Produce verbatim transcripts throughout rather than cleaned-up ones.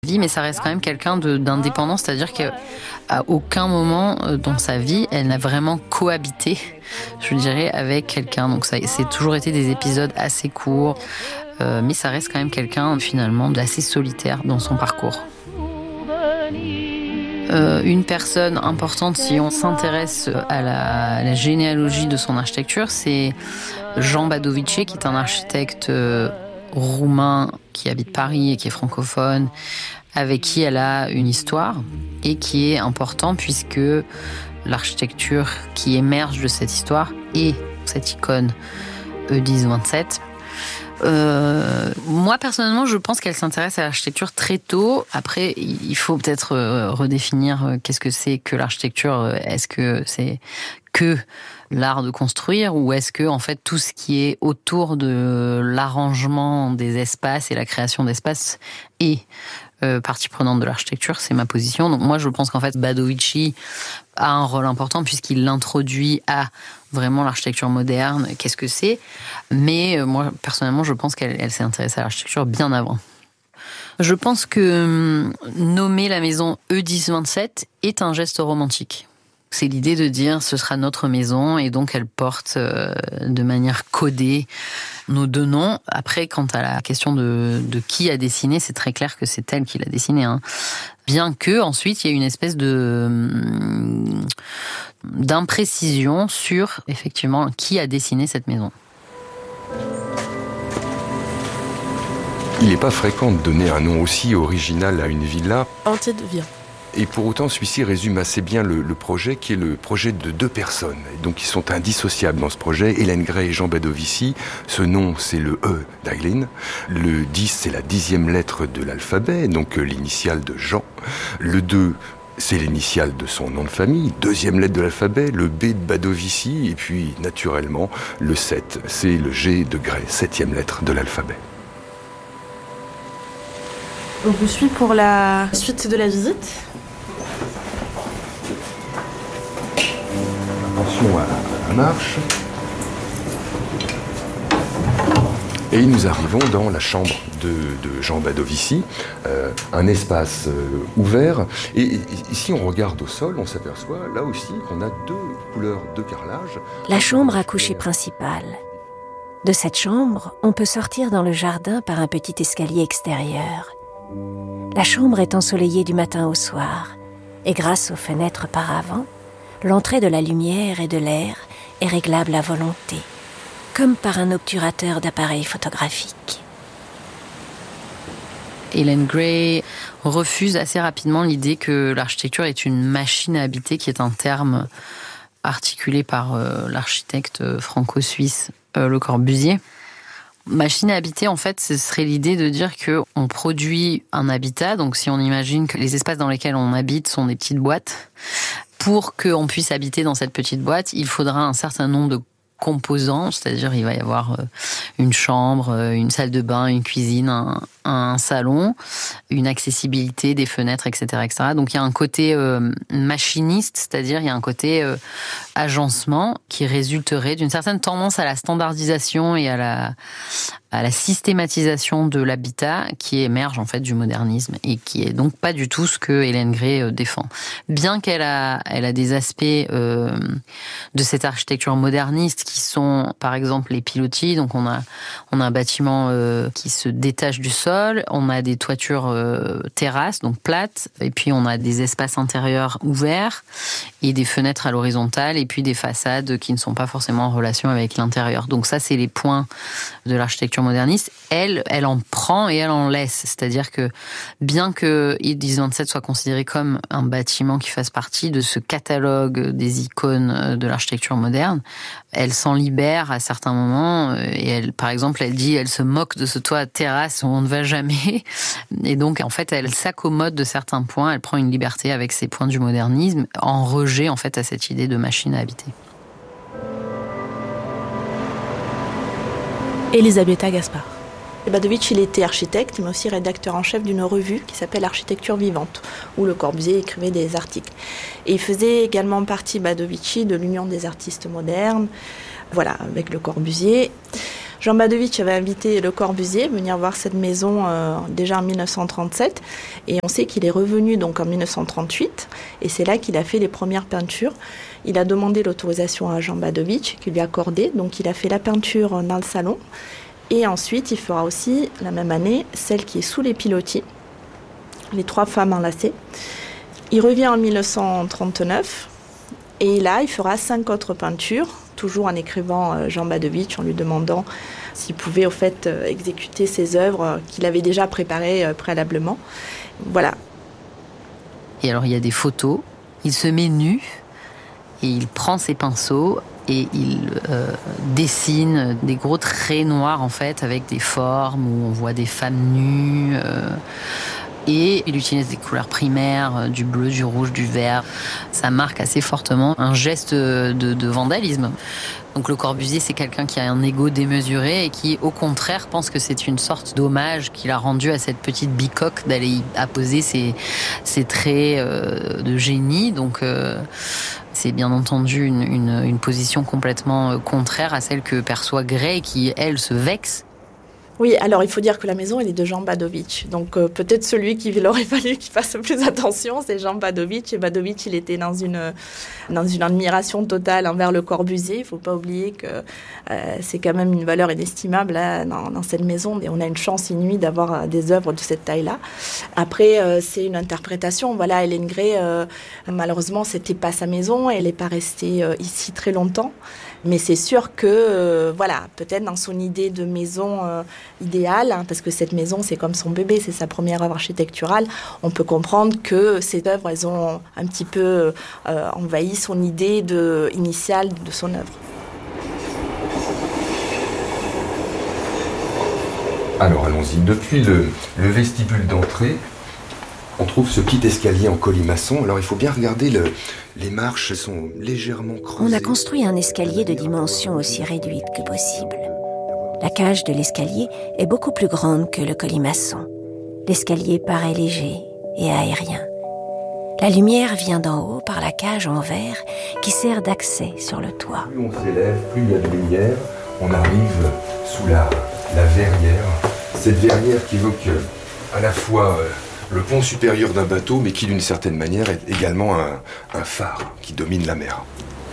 vie, mais ça reste quand même quelqu'un de, d'indépendant, c'est-à-dire qu'à aucun moment dans sa vie, elle n'a vraiment cohabité, je dirais, avec quelqu'un. Donc ça, c'est toujours été des épisodes assez courts, euh, mais ça reste quand même quelqu'un finalement d'assez solitaire dans son parcours. Euh, une personne importante, si on s'intéresse à la, à la généalogie de son architecture, c'est Jean Badovici, qui est un architecte euh, roumain qui habite Paris et qui est francophone, avec qui elle a une histoire et qui est important puisque l'architecture qui émerge de cette histoire est cette icône E dix vingt-sept. Euh, moi personnellement, je pense qu'elle s'intéresse à l'architecture très tôt. Après, il faut peut-être euh, redéfinir euh, qu'est-ce que c'est que l'architecture. Est-ce que c'est que l'art de construire ou est-ce que en fait tout ce qui est autour de l'arrangement des espaces et la création d'espaces est Euh, partie prenante de l'architecture, c'est ma position. Donc moi, je pense qu'en fait, Badovici a un rôle important puisqu'il l'introduit à vraiment l'architecture moderne. Qu'est-ce que c'est ? Mais euh, moi, personnellement, je pense qu'elle elle s'est intéressée à l'architecture bien avant. Je pense que euh, nommer la maison E dix vingt-sept est un geste romantique. C'est l'idée de dire ce sera notre maison et donc elle porte euh, de manière codée nos deux noms. Après, quant à la question de, de qui a dessiné, c'est très clair que c'est elle qui l'a dessiné. Hein. Bien que ensuite il y ait une espèce de d'imprécision sur effectivement qui a dessiné cette maison. Il n'est pas fréquent de donner un nom aussi original à une villa. Antide vient. Et pour autant, celui-ci résume assez bien le, le projet, qui est le projet de deux personnes. Et donc, ils sont indissociables dans ce projet. Hélène Gray et Jean Badovici. Ce nom, c'est le E d'Aileen. Le dix, c'est la dixième lettre de l'alphabet, donc l'initiale de Jean. Le deux, c'est l'initiale de son nom de famille, deuxième lettre de l'alphabet, le B de Badovici. Et puis, naturellement, le sept, c'est le G de Gray, septième lettre de l'alphabet. On vous suit pour la suite de la visite. Attention à la marche. Et nous arrivons dans la chambre de, de Jean Badovici, euh, un espace euh, ouvert. Et, et si on regarde au sol, on s'aperçoit là aussi qu'on a deux couleurs de carrelage. La chambre à coucher principale. De cette chambre, on peut sortir dans le jardin par un petit escalier extérieur. La chambre est ensoleillée du matin au soir, et grâce aux fenêtres par avant, l'entrée de la lumière et de l'air est réglable à volonté, comme par un obturateur d'appareil photographique. Hélène Gray refuse assez rapidement l'idée que l'architecture est une machine à habiter, qui est un terme articulé par euh, l'architecte franco-suisse euh, Le Corbusier. Machine à habiter, en fait, ce serait l'idée de dire qu'on produit un habitat. Donc, si on imagine que les espaces dans lesquels on habite sont des petites boîtes, pour qu'on puisse habiter dans cette petite boîte, il faudra un certain nombre de composants, c'est-à-dire il va y avoir une chambre, une salle de bain, une cuisine, un, un salon, une accessibilité, des fenêtres, et cetera, et cetera. Donc il y a un côté euh, machiniste, c'est-à-dire il y a un côté euh, agencement qui résulterait d'une certaine tendance à la standardisation et à la, à la systématisation de l'habitat qui émerge en fait du modernisme et qui est donc pas du tout ce que Hélène Gray euh, défend. Bien qu'elle a, elle a des aspects euh, de cette architecture moderniste qui sont par exemple les pilotis, donc on a, on a un bâtiment euh, qui se détache du sol, on a des toitures euh, terrasses, donc plates, et puis on a des espaces intérieurs ouverts et des fenêtres à l'horizontale et puis des façades qui ne sont pas forcément en relation avec l'intérieur. Donc ça, c'est les points de l'architecture moderniste. Elle, elle en prend et elle en laisse. C'est-à-dire que bien que E dix vingt-sept soit considéré comme un bâtiment qui fasse partie de ce catalogue des icônes de l'architecture moderne, elle s'en libère à certains moments et elle, par exemple, elle dit, elle se moque de ce toit à terrasse où on ne va jamais. Et donc, en fait, elle s'accommode de certains points, elle prend une liberté avec ces points du modernisme en rejet, en fait, à cette idée de machine à habiter. Elisabetta Gaspard. Badovici, il était architecte, mais aussi rédacteur en chef d'une revue qui s'appelle Architecture Vivante, où Le Corbusier écrivait des articles. Et il faisait également partie, Badovici, de l'Union des artistes modernes, voilà, avec Le Corbusier. Jean Badovich avait invité Le Corbusier à venir voir cette maison euh, déjà en dix-neuf cent trente-sept et on sait qu'il est revenu donc en dix-neuf cent trente-huit et c'est là qu'il a fait les premières peintures. Il a demandé l'autorisation à Jean Badovich qui lui a accordé, donc il a fait la peinture dans le salon et ensuite il fera aussi la même année celle qui est sous les pilotis, les trois femmes enlacées. Il revient en dix-neuf cent trente-neuf et là il fera cinq autres peintures, toujours en écrivant Jean Badovich, en lui demandant s'il pouvait au fait exécuter ses œuvres qu'il avait déjà préparées préalablement. Voilà. Et alors il y a des photos, il se met nu et il prend ses pinceaux et il euh, dessine des gros traits noirs en fait avec des formes où on voit des femmes nues. Euh, Et il utilise des couleurs primaires, du bleu, du rouge, du vert. Ça marque assez fortement un geste de, de vandalisme. Donc Le Corbusier, c'est quelqu'un qui a un ego démesuré et qui, au contraire, pense que c'est une sorte d'hommage qu'il a rendu à cette petite bicoque d'aller y apposer ses, ses traits euh, de génie. Donc euh, c'est bien entendu une, une, une position complètement contraire à celle que perçoit Gray, qui, elle, se vexe. Oui, alors il faut dire que la maison, elle est de Jean Badovich. Donc euh, peut-être celui qu'il aurait fallu qu'il fasse plus attention, c'est Jean Badovich. Et Badovich, il était dans une, dans une admiration totale envers Le Corbusier. Il ne faut pas oublier que euh, c'est quand même une valeur inestimable là, dans, dans cette maison. Et on a une chance inouïe d'avoir des œuvres de cette taille-là. Après, euh, c'est une interprétation. Voilà, Hélène Gray, euh, malheureusement, c'était pas sa maison. Elle n'est pas restée euh, ici très longtemps. Mais c'est sûr que, euh, voilà, peut-être dans son idée de maison euh, idéale, hein, parce que cette maison, c'est comme son bébé, c'est sa première œuvre architecturale, on peut comprendre que ces œuvres, elles ont un petit peu euh, envahi son idée de, initiale de son œuvre. Alors allons-y, depuis le, le vestibule d'entrée, on trouve ce petit escalier en colimaçon. Alors il faut bien regarder, le, les marches sont légèrement creusées. On a construit un escalier de dimension aussi réduite que possible. La cage de l'escalier est beaucoup plus grande que le colimaçon. L'escalier paraît léger et aérien. La lumière vient d'en haut par la cage en verre qui sert d'accès sur le toit. Plus on s'élève, plus il y a de lumière. On arrive sous la, la verrière. Cette verrière qui évoque à la fois euh, le pont supérieur d'un bateau, mais qui d'une certaine manière est également un, un phare qui domine la mer.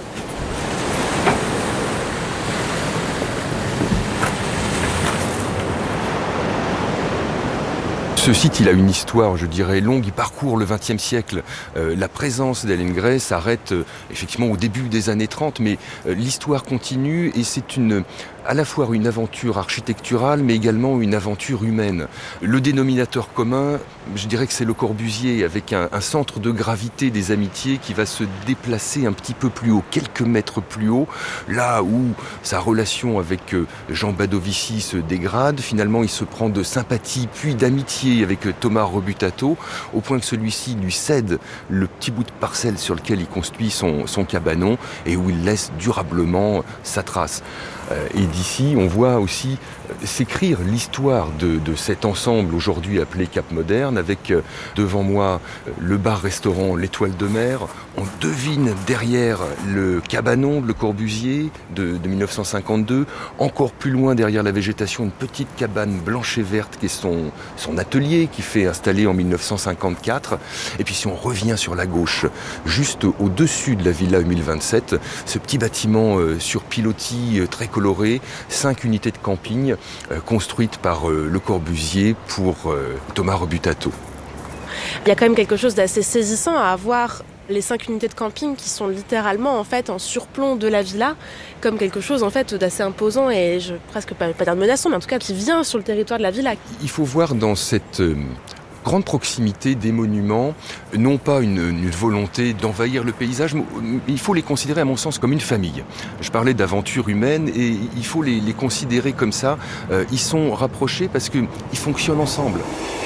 Ce site, il a une histoire, je dirais, longue. Il parcourt le vingtième siècle. Euh, la présence d'Hélène Gray s'arrête euh, effectivement au début des années trente, mais euh, l'histoire continue et c'est une, à la fois une aventure architecturale, mais également une aventure humaine. Le dénominateur commun, je dirais que c'est Le Corbusier, avec un, un centre de gravité des amitiés qui va se déplacer un petit peu plus haut, quelques mètres plus haut, là où sa relation avec euh, Jean Badovici se dégrade. Finalement, il se prend de sympathie, puis d'amitié avec Thomas Robutato, au point que celui-ci lui cède le petit bout de parcelle sur lequel il construit son, son cabanon et où il laisse durablement sa trace. Et d'ici, on voit aussi s'écrire l'histoire de, de cet ensemble aujourd'hui appelé Cap Moderne, avec devant moi le bar-restaurant L'Étoile de Mer. On devine derrière le cabanon de Le Corbusier de, de mille neuf cent cinquante-deux. Encore plus loin, derrière la végétation, une petite cabane blanche et verte qui est son, son atelier, qui fait installer en mille neuf cent cinquante-quatre. Et puis si on revient sur la gauche, juste au-dessus de la Villa mille vingt-sept, ce petit bâtiment euh, sur pilotis euh, très coloré, cinq unités de camping euh, construites par euh, Le Corbusier pour euh, Thomas Robutato. Il y a quand même quelque chose d'assez saisissant à avoir les cinq unités de camping qui sont littéralement en fait en surplomb de la villa, comme quelque chose en fait d'assez imposant et je presque pas, pas dire menaçant, mais en tout cas qui vient sur le territoire de la villa. Il faut voir dans cette euh, grande proximité des monuments, non pas une, une volonté d'envahir le paysage, mais il faut les considérer à mon sens comme une famille. Je parlais d'aventure humaine et il faut les, les considérer comme ça. Euh, ils sont rapprochés parce qu'ils fonctionnent ensemble.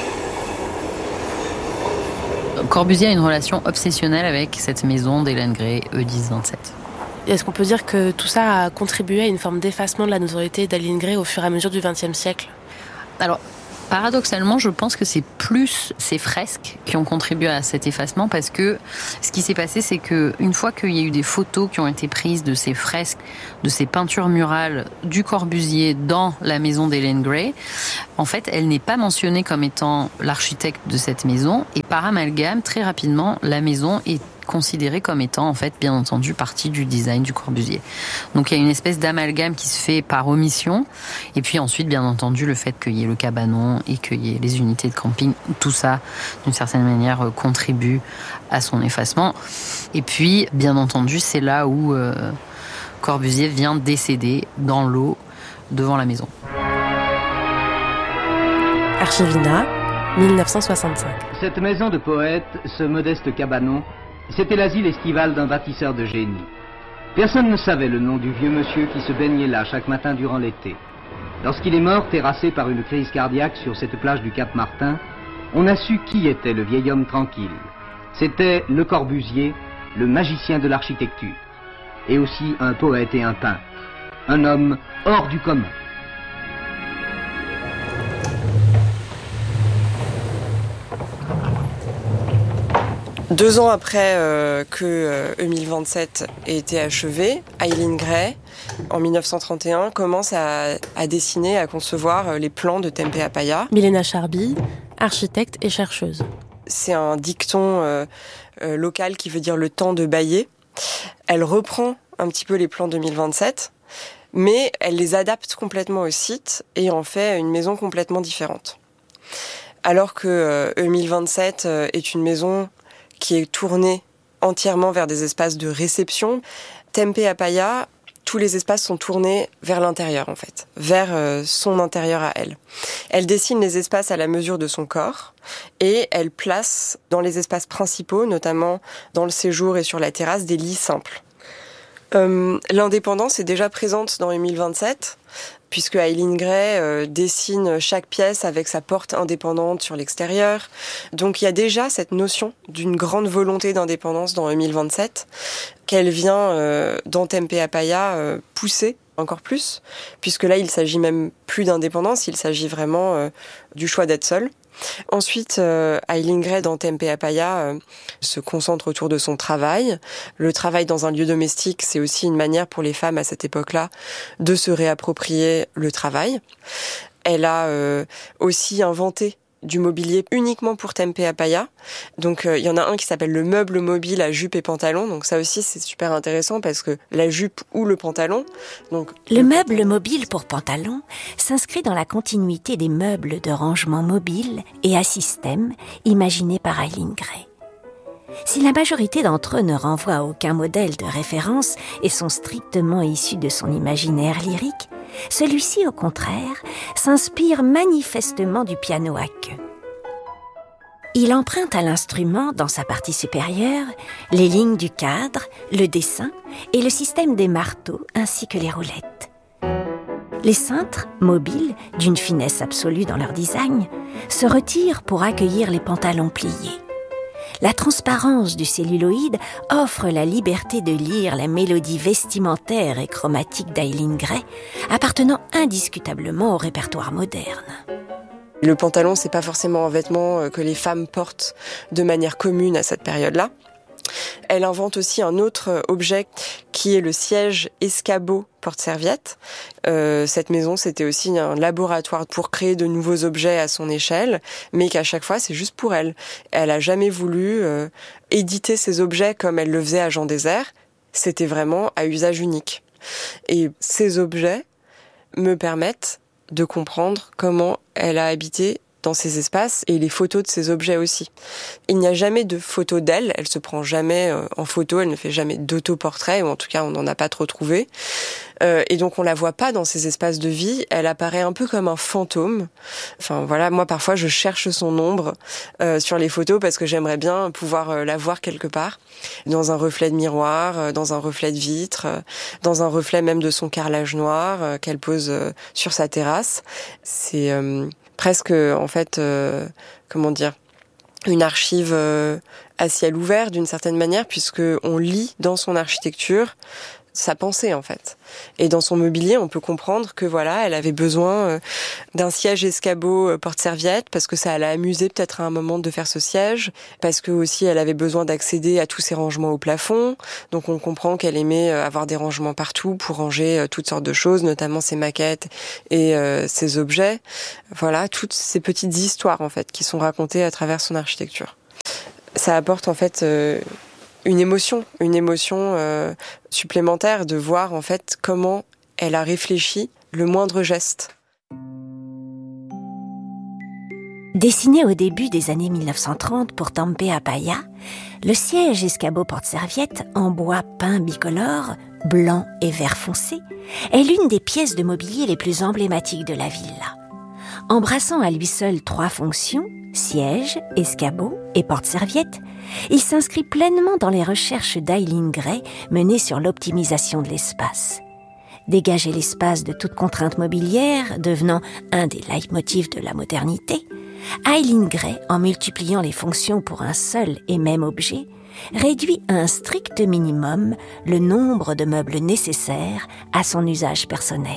Corbusier a une relation obsessionnelle avec cette maison d'Hélène Gray, E dix vingt-sept. Est-ce qu'on peut dire que tout ça a contribué à une forme d'effacement de la notoriété d'Hélène Gray au fur et à mesure du vingtième siècle ? Alors, Paradoxalement, je pense que c'est plus ces fresques qui ont contribué à cet effacement, parce que ce qui s'est passé, c'est que une fois qu'il y a eu des photos qui ont été prises de ces fresques, de ces peintures murales du Corbusier dans la maison d'Hélène Gray, en fait, elle n'est pas mentionnée comme étant l'architecte de cette maison, et par amalgame, très rapidement, la maison est considérée comme étant, en fait, bien entendu, partie du design du Corbusier. Donc il y a une espèce d'amalgame qui se fait par omission, et puis ensuite, bien entendu, le fait qu'il y ait le cabanon et qu'il y ait les unités de camping, tout ça, d'une certaine manière, contribue à son effacement. Et puis, bien entendu, c'est là où euh, Corbusier vient décéder dans l'eau devant la maison. Archivina, dix-neuf cent soixante-cinq. Cette maison de poète, ce modeste cabanon, c'était l'asile estival d'un bâtisseur de génie. Personne ne savait le nom du vieux monsieur qui se baignait là chaque matin durant l'été. Lorsqu'il est mort, terrassé par une crise cardiaque sur cette plage du Cap Martin, on a su qui était le vieil homme tranquille. C'était Le Corbusier, le magicien de l'architecture, et aussi un poète et un peintre, un homme hors du commun. Deux ans après euh, que euh, E mille vingt-sept ait été achevé, Eileen Gray, en dix-neuf cent trente et un, commence à, à dessiner, à concevoir euh, les plans de Tempe Apaya. Milena Charby, architecte et chercheuse. C'est un dicton euh, euh, local qui veut dire le temps de bailler. Elle reprend un petit peu les plans de deux mille vingt-sept, mais elle les adapte complètement au site et en fait une maison complètement différente. Alors que euh, E mille vingt-sept euh, est une maison qui est tournée entièrement vers des espaces de réception, Tempe Apaya, tous les espaces sont tournés vers l'intérieur en fait, vers euh, son intérieur à elle. Elle dessine les espaces à la mesure de son corps et elle place dans les espaces principaux, notamment dans le séjour et sur la terrasse, des lits simples. Euh, l'indépendance est déjà présente dans E mille vingt-sept, puisque Eileen Gray euh, dessine chaque pièce avec sa porte indépendante sur l'extérieur. Donc il y a déjà cette notion d'une grande volonté d'indépendance dans E mille vingt-sept, qu'elle vient euh, dans Tempe Apaya euh, pousser encore plus, puisque là il s'agit même plus d'indépendance, il s'agit vraiment euh, du choix d'être seule. Ensuite, euh, Eileen Gray dans Tempe Apaya euh, se concentre autour de son travail. Le travail dans un lieu domestique, c'est aussi une manière pour les femmes à cette époque-là de se réapproprier le travail. Elle a euh, aussi inventé du mobilier uniquement pour Tempe Apaya. Donc il euh, y en a un qui s'appelle le meuble mobile à jupe et pantalon. Donc ça aussi c'est super intéressant parce que la jupe ou le pantalon. Donc le, le meuble pantalon... mobile pour pantalon s'inscrit dans la continuité des meubles de rangement mobile et à système imaginés par Eileen Gray. Si la majorité d'entre eux ne renvoient à aucun modèle de référence et sont strictement issus de son imaginaire lyrique, celui-ci, au contraire, s'inspire manifestement du piano à queue. Il emprunte à l'instrument, dans sa partie supérieure, les lignes du cadre, le dessin et le système des marteaux ainsi que les roulettes. Les cintres, mobiles, d'une finesse absolue dans leur design, se retirent pour accueillir les pantalons pliés. La transparence du celluloïd offre la liberté de lire la mélodie vestimentaire et chromatique d'Eileen Gray, appartenant indiscutablement au répertoire moderne. Le pantalon, c'est pas forcément un vêtement que les femmes portent de manière commune à cette période-là. Elle invente aussi un autre objet qui est le siège escabeau porte-serviette. Euh, cette maison, c'était aussi un laboratoire pour créer de nouveaux objets à son échelle, mais qu'à chaque fois, c'est juste pour elle. Elle a jamais voulu euh, éditer ces objets comme elle le faisait à Jean Désert. C'était vraiment à usage unique. Et ces objets me permettent de comprendre comment elle a habité dans ces espaces et les photos de ces objets aussi. Il n'y a jamais de photo d'elle, elle se prend jamais en photo, elle ne fait jamais d'autoportrait, ou en tout cas on n'en a pas trop trouvé. Euh, et donc on la voit pas dans ces espaces de vie, elle apparaît un peu comme un fantôme. Enfin voilà, moi parfois je cherche son ombre euh, sur les photos parce que j'aimerais bien pouvoir euh, la voir quelque part, dans un reflet de miroir, euh, dans un reflet de vitre, euh, dans un reflet même de son carrelage noir euh, qu'elle pose euh, sur sa terrasse. C'est euh, presque, en fait, euh, comment dire, une archive euh, à ciel ouvert d'une certaine manière, puisque on lit dans son architecture sa pensée en fait. Et dans son mobilier, on peut comprendre que voilà, elle avait besoin d'un siège escabeau porte-serviette parce que ça allait amuser peut-être à un moment de faire ce siège, parce que aussi elle avait besoin d'accéder à tous ses rangements au plafond. Donc on comprend qu'elle aimait avoir des rangements partout pour ranger toutes sortes de choses, notamment ses maquettes et euh, ses objets. Voilà, toutes ces petites histoires en fait qui sont racontées à travers son architecture. Ça apporte en fait euh, une émotion, une émotion euh, supplémentaire de voir en fait comment elle a réfléchi le moindre geste. Dessiné au début des années mille neuf cent trente pour Tampea Paya, le siège escabeau porte-serviette en bois peint bicolore, blanc et vert foncé, est l'une des pièces de mobilier les plus emblématiques de la villa. Embrassant à lui seul trois fonctions, siège, escabeau et porte-serviette, il s'inscrit pleinement dans les recherches d'Eileen Gray menées sur l'optimisation de l'espace. Dégager l'espace de toute contrainte mobilière, devenant un des leitmotifs de la modernité, Eileen Gray, en multipliant les fonctions pour un seul et même objet, réduit à un strict minimum le nombre de meubles nécessaires à son usage personnel.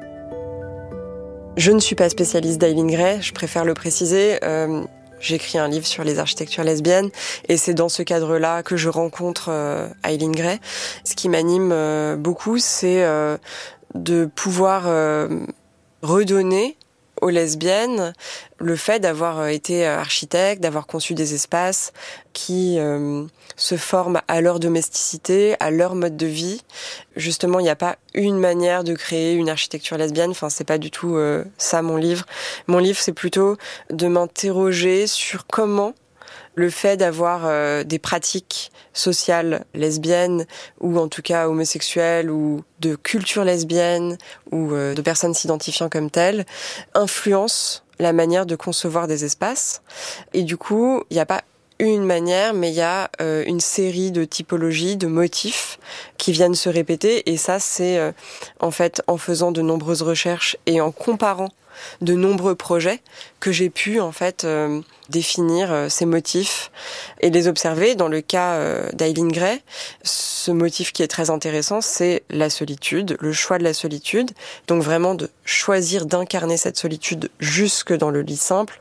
Je ne suis pas spécialiste d'Eileen Gray, je préfère le préciser. Euh, j'écris un livre sur les architectures lesbiennes et c'est dans ce cadre-là que je rencontre euh, Eileen Gray. Ce qui m'anime euh, beaucoup, c'est euh, de pouvoir euh, redonner aux lesbiennes le fait d'avoir été architecte, d'avoir conçu des espaces qui euh, se forment à leur domesticité, à leur mode de vie. Justement, il n'y a pas une manière de créer une architecture lesbienne. Enfin, c'est pas du tout euh, ça mon livre. Mon livre, c'est plutôt de m'interroger sur comment le fait d'avoir euh, des pratiques sociales lesbiennes ou en tout cas homosexuelles ou de culture lesbienne ou euh, de personnes s'identifiant comme telles influence la manière de concevoir des espaces. Et du coup, il n'y a pas une manière, mais il y a euh, une série de typologies, de motifs qui viennent se répéter. Et ça, c'est euh, en fait en faisant de nombreuses recherches et en comparant de nombreux projets que j'ai pu en fait euh, définir euh, ces motifs et les observer. Dans le cas euh, d'Eileen Gray, ce motif qui est très intéressant, c'est la solitude, le choix de la solitude. Donc vraiment de choisir d'incarner cette solitude jusque dans le lit simple.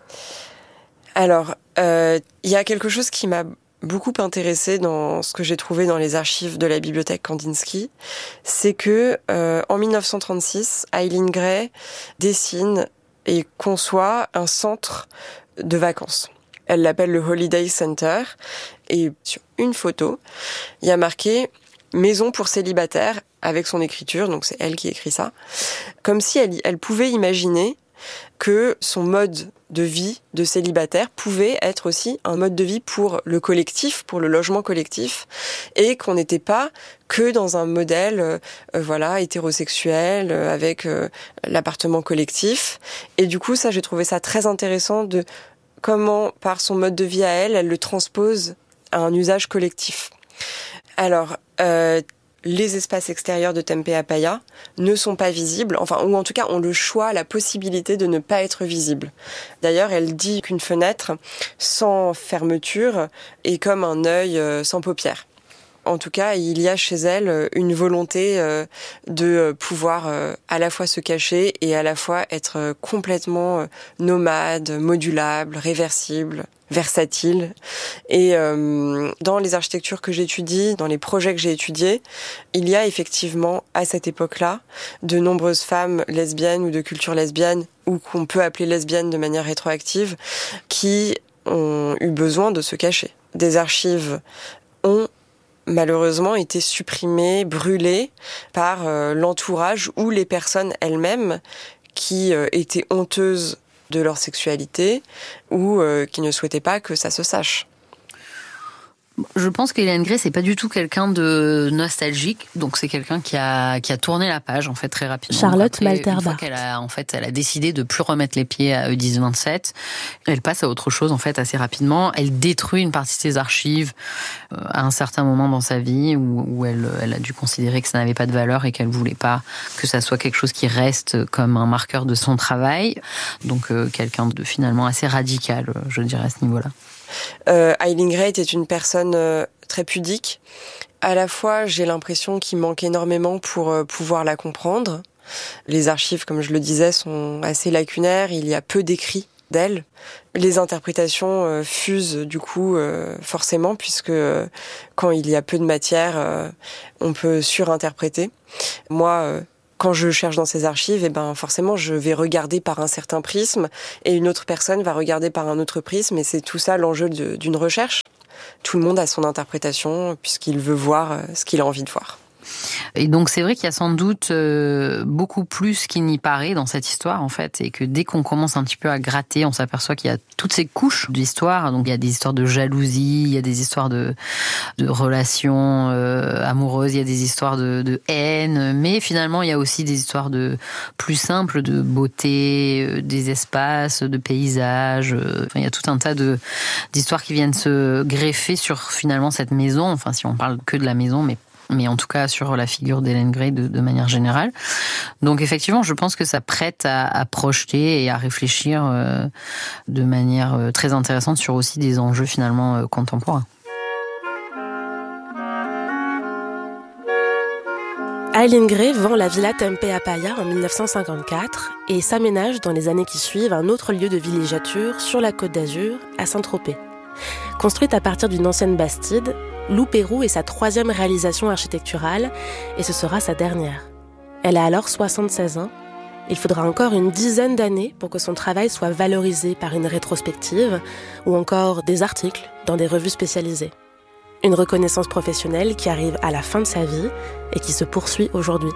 Alors, euh, il y a quelque chose qui m'a beaucoup intéressée dans ce que j'ai trouvé dans les archives de la bibliothèque Kandinsky, c'est que euh, en dix-neuf cent trente-six, Eileen Gray dessine et conçoit un centre de vacances. Elle l'appelle le Holiday Center et sur une photo, il y a marqué « Maison pour célibataires » avec son écriture, donc c'est elle qui écrit ça, comme si elle, elle pouvait imaginer que son mode de vie de célibataire pouvait être aussi un mode de vie pour le collectif, pour le logement collectif, et qu'on n'était pas que dans un modèle euh, voilà hétérosexuel euh, avec euh, l'appartement collectif. Et du coup, ça, j'ai trouvé ça très intéressant de comment, par son mode de vie à elle, elle le transpose à un usage collectif. Alors, euh, les espaces extérieurs de Tampea Paya ne sont pas visibles, enfin, ou en tout cas ont le choix, la possibilité de ne pas être visibles. D'ailleurs, elle dit qu'une fenêtre sans fermeture est comme un œil sans paupières. En tout cas, il y a chez elle une volonté de pouvoir à la fois se cacher et à la fois être complètement nomade, modulable, réversible, versatile. Et euh, dans les architectures que j'étudie, dans les projets que j'ai étudiés, il y a effectivement, à cette époque-là, de nombreuses femmes lesbiennes ou de culture lesbienne, ou qu'on peut appeler lesbiennes de manière rétroactive, qui ont eu besoin de se cacher. Des archives ont malheureusement été supprimées, brûlées par euh, l'entourage ou les personnes elles-mêmes qui euh, étaient honteuses de leur sexualité ou euh, qui ne souhaitaient pas que ça se sache. Je pense qu'Eileen Gray, c'est pas du tout quelqu'un de nostalgique, donc c'est quelqu'un qui a qui a tourné la page en fait très rapidement. Charlotte Après, Malterbach. Une fois qu'elle a en fait, elle a décidé de plus remettre les pieds à E dix vingt-sept, elle passe à autre chose en fait assez rapidement. Elle détruit une partie de ses archives euh, à un certain moment dans sa vie où, où elle elle a dû considérer que ça n'avait pas de valeur et qu'elle voulait pas que ça soit quelque chose qui reste comme un marqueur de son travail. Donc euh, quelqu'un de finalement assez radical, je dirais à ce niveau-là. Euh, Eileen Gray était une personne euh, très pudique À la fois, j'ai l'impression qu'il manque énormément pour euh, pouvoir la comprendre. Les archives, comme je le disais, sont assez lacunaires. Il y a peu d'écrits d'elle. Les interprétations euh, fusent du coup euh, forcément, puisque euh, quand il y a peu de matière, euh, on peut surinterpréter. Moi, euh, quand je cherche dans ces archives, eh ben forcément, je vais regarder par un certain prisme, et une autre personne va regarder par un autre prisme, et c'est tout ça l'enjeu de, d'une recherche. Tout le monde a son interprétation, puisqu'il veut voir ce qu'il a envie de voir. Et donc c'est vrai qu'il y a sans doute euh, beaucoup plus qu'il n'y paraît dans cette histoire en fait, et que dès qu'on commence un petit peu à gratter, on s'aperçoit qu'il y a toutes ces couches d'histoire. Donc il y a des histoires de jalousie, il y a des histoires de, de relations euh, amoureuses, il y a des histoires de, de haine, mais finalement il y a aussi des histoires de plus simples, de beauté, euh, des espaces, de paysages. Euh, enfin, il y a tout un tas de d'histoires qui viennent se greffer sur finalement cette maison. Enfin si on parle que de la maison, mais mais en tout cas sur la figure d'Hélène Gray de, de manière générale. Donc effectivement, je pense que ça prête à, à projeter et à réfléchir euh, de manière euh, très intéressante sur aussi des enjeux finalement euh, contemporains. Eileen Gray vend la villa Tempe Apaya en dix-neuf cent cinquante-quatre et s'aménage dans les années qui suivent un autre lieu de villégiature sur la Côte d'Azur, à Saint-Tropez. Construite à partir d'une ancienne bastide, Loup-Pérou est sa troisième réalisation architecturale et ce sera sa dernière. Elle a alors soixante-seize ans. Il faudra encore une dizaine d'années pour que son travail soit valorisé par une rétrospective ou encore des articles dans des revues spécialisées. Une reconnaissance professionnelle qui arrive à la fin de sa vie et qui se poursuit aujourd'hui.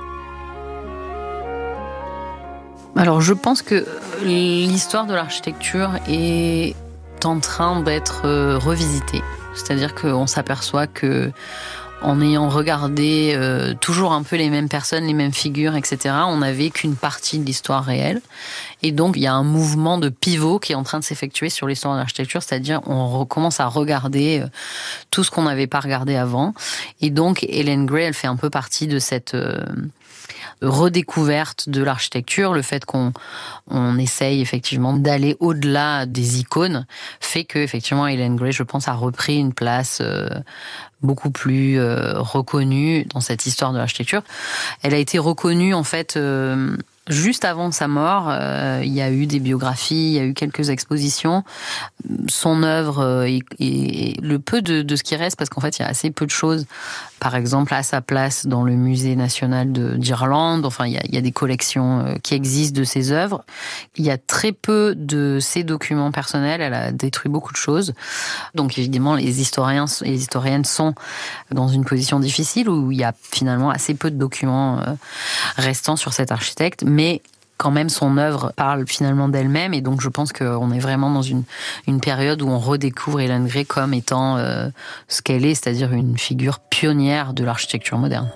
Alors je pense que l'histoire de l'architecture est en train d'être revisitée. C'est-à-dire qu'on s'aperçoit que, en ayant regardé euh, toujours un peu les mêmes personnes, les mêmes figures, et cetera, on n'avait qu'une partie de l'histoire réelle. Et donc, il y a un mouvement de pivot qui est en train de s'effectuer sur l'histoire de l'architecture, c'est-à-dire on recommence à regarder euh, tout ce qu'on n'avait pas regardé avant. Et donc, Hélène Gray, elle fait un peu partie de cette euh, redécouverte de l'architecture. Le fait qu'on on essaye effectivement d'aller au-delà des icônes fait que effectivement Hélène Gray, je pense, a repris une place euh, beaucoup plus euh, reconnue dans cette histoire de l'architecture. Elle a été reconnue en fait euh, juste avant sa mort. Euh, il y a eu des biographies, il y a eu quelques expositions. Son œuvre euh, et, et le peu de, de ce qui reste, parce qu'en fait il y a assez peu de choses. Par exemple, à sa place dans le musée national de, d'Irlande. Enfin, il y, a, il y a des collections qui existent de ses œuvres. Il y a très peu de ses documents personnels. Elle a détruit beaucoup de choses. Donc, évidemment, les historiens et les historiennes sont dans une position difficile où il y a finalement assez peu de documents restants sur cet architecte. Mais quand même, son œuvre parle finalement d'elle-même, et donc je pense qu'on est vraiment dans une, une période où on redécouvre Hélène Gray comme étant euh, ce qu'elle est, c'est-à-dire une figure pionnière de l'architecture moderne.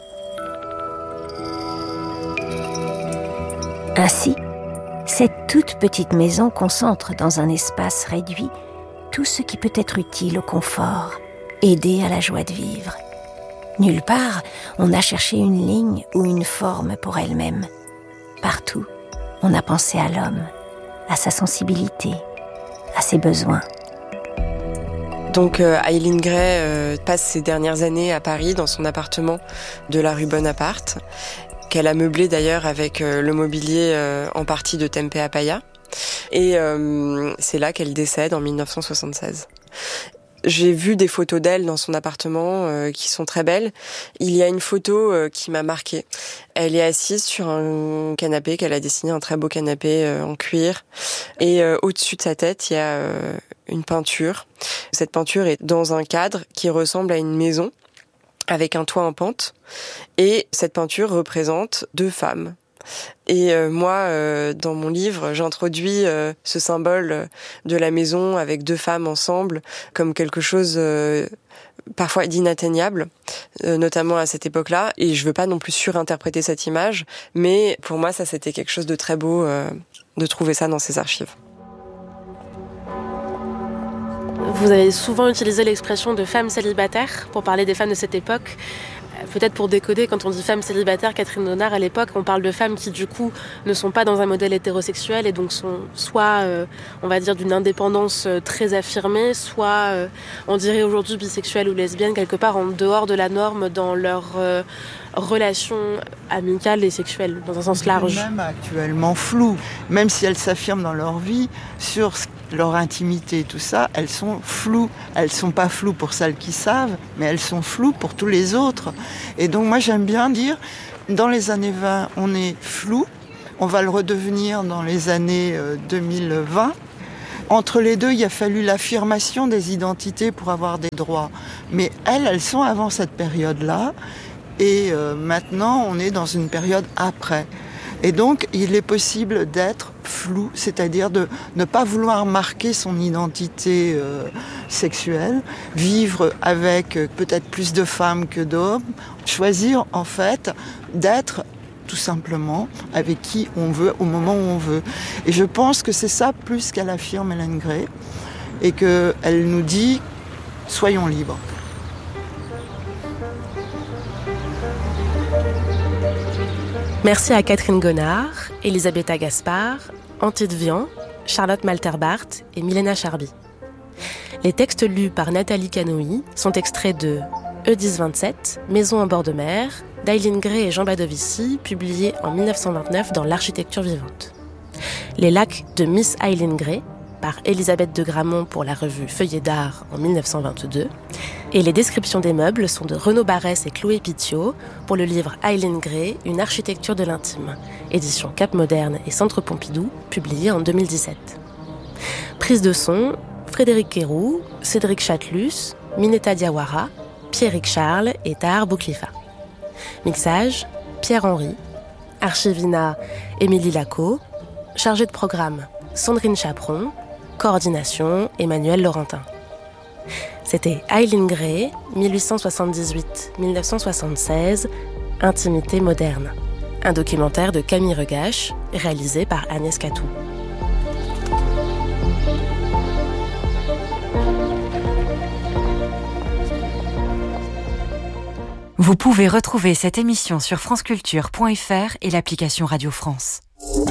Ainsi, cette toute petite maison concentre dans un espace réduit tout ce qui peut être utile au confort, aider à la joie de vivre. Nulle part, on n'a cherché une ligne ou une forme pour elle-même. Partout, on a pensé à l'homme, à sa sensibilité, à ses besoins. Donc euh, Eileen Gray euh, passe ses dernières années à Paris dans son appartement de la rue Bonaparte, qu'elle a meublé d'ailleurs avec euh, le mobilier euh, en partie de Tempe Apaya. Et euh, c'est là qu'elle décède en dix-neuf cent soixante-seize. J'ai vu des photos d'elle dans son appartement euh, qui sont très belles. Il y a une photo euh, qui m'a marquée. Elle est assise sur un canapé qu'elle a dessiné, un très beau canapé euh, en cuir. Et euh, au-dessus de sa tête, il y a euh, une peinture. Cette peinture est dans un cadre qui ressemble à une maison avec un toit en pente. Et cette peinture représente deux femmes. Et euh, moi, euh, dans mon livre, j'introduis euh, ce symbole de la maison avec deux femmes ensemble comme quelque chose euh, parfois d'inatteignable, euh, notamment à cette époque-là. Et je veux pas non plus surinterpréter cette image, mais pour moi, ça c'était quelque chose de très beau euh, de trouver ça dans ces archives. Vous avez souvent utilisé l'expression de femme célibataire pour parler des femmes de cette époque. Peut-être pour décoder, quand on dit femmes célibataires, Catherine Gonard, à l'époque, on parle de femmes qui, du coup, ne sont pas dans un modèle hétérosexuel et donc sont soit, euh, on va dire, d'une indépendance très affirmée, soit, euh, on dirait aujourd'hui, bisexuelles ou lesbiennes, quelque part en dehors de la norme dans leur euh, relations amicales et sexuelles, dans un sens large. Même actuellement floues, même si elles s'affirment dans leur vie, sur leur intimité, tout ça, elles sont floues. Elles sont pas floues pour celles qui savent, mais elles sont floues pour tous les autres. Et donc moi j'aime bien dire, dans les années vingt, on est flou, on va le redevenir dans les années deux mille vingt. Entre les deux, il a fallu l'affirmation des identités pour avoir des droits. Mais elles, elles sont avant cette période-là. Et euh, maintenant, on est dans une période après. Et donc, il est possible d'être flou, c'est-à-dire de ne pas vouloir marquer son identité euh, sexuelle, vivre avec euh, peut-être plus de femmes que d'hommes, choisir en fait d'être tout simplement avec qui on veut, au moment où on veut. Et je pense que c'est ça plus qu'elle affirme Hélène Gray, et qu'elle nous dit « soyons libres ». Merci à Catherine Gonard, Elisabetta Gaspard, Antide Vian, Charlotte Malterbart et Milena Charby. Les textes lus par Nathalie Canoï sont extraits de E dix vingt-sept, Maison en bord de mer, d'Eileen Gray et Jean Badovici, publiés en dix-neuf cent vingt-neuf dans l'Architecture vivante. Les lacs de Miss Eileen Gray, par Elisabeth de Gramont pour la revue Feuillet d'art en dix-neuf cent vingt-deux. Et les descriptions des meubles sont de Renaud Barès et Chloé Pittiot pour le livre Eileen Gray, une architecture de l'intime, édition Cap Moderne et Centre Pompidou, publié en deux mille dix-sept. Prise de son, Frédéric Quéroux, Cédric Chatelus, Mineta Diawara, Pierrick Charles et Tahar Bouklifa. Mixage, Pierre-Henri. Archivina, Émilie Lacot. Chargée de programme, Sandrine Chaperon. Coordination, Emmanuel Laurentin. C'était Eileen Gray, dix-huit cent soixante-dix-huit à dix-neuf cent soixante-seize, Intimité moderne. Un documentaire de Camille Regache, réalisé par Agnès Catou. Vous pouvez retrouver cette émission sur franceculture point f r et l'application Radio France.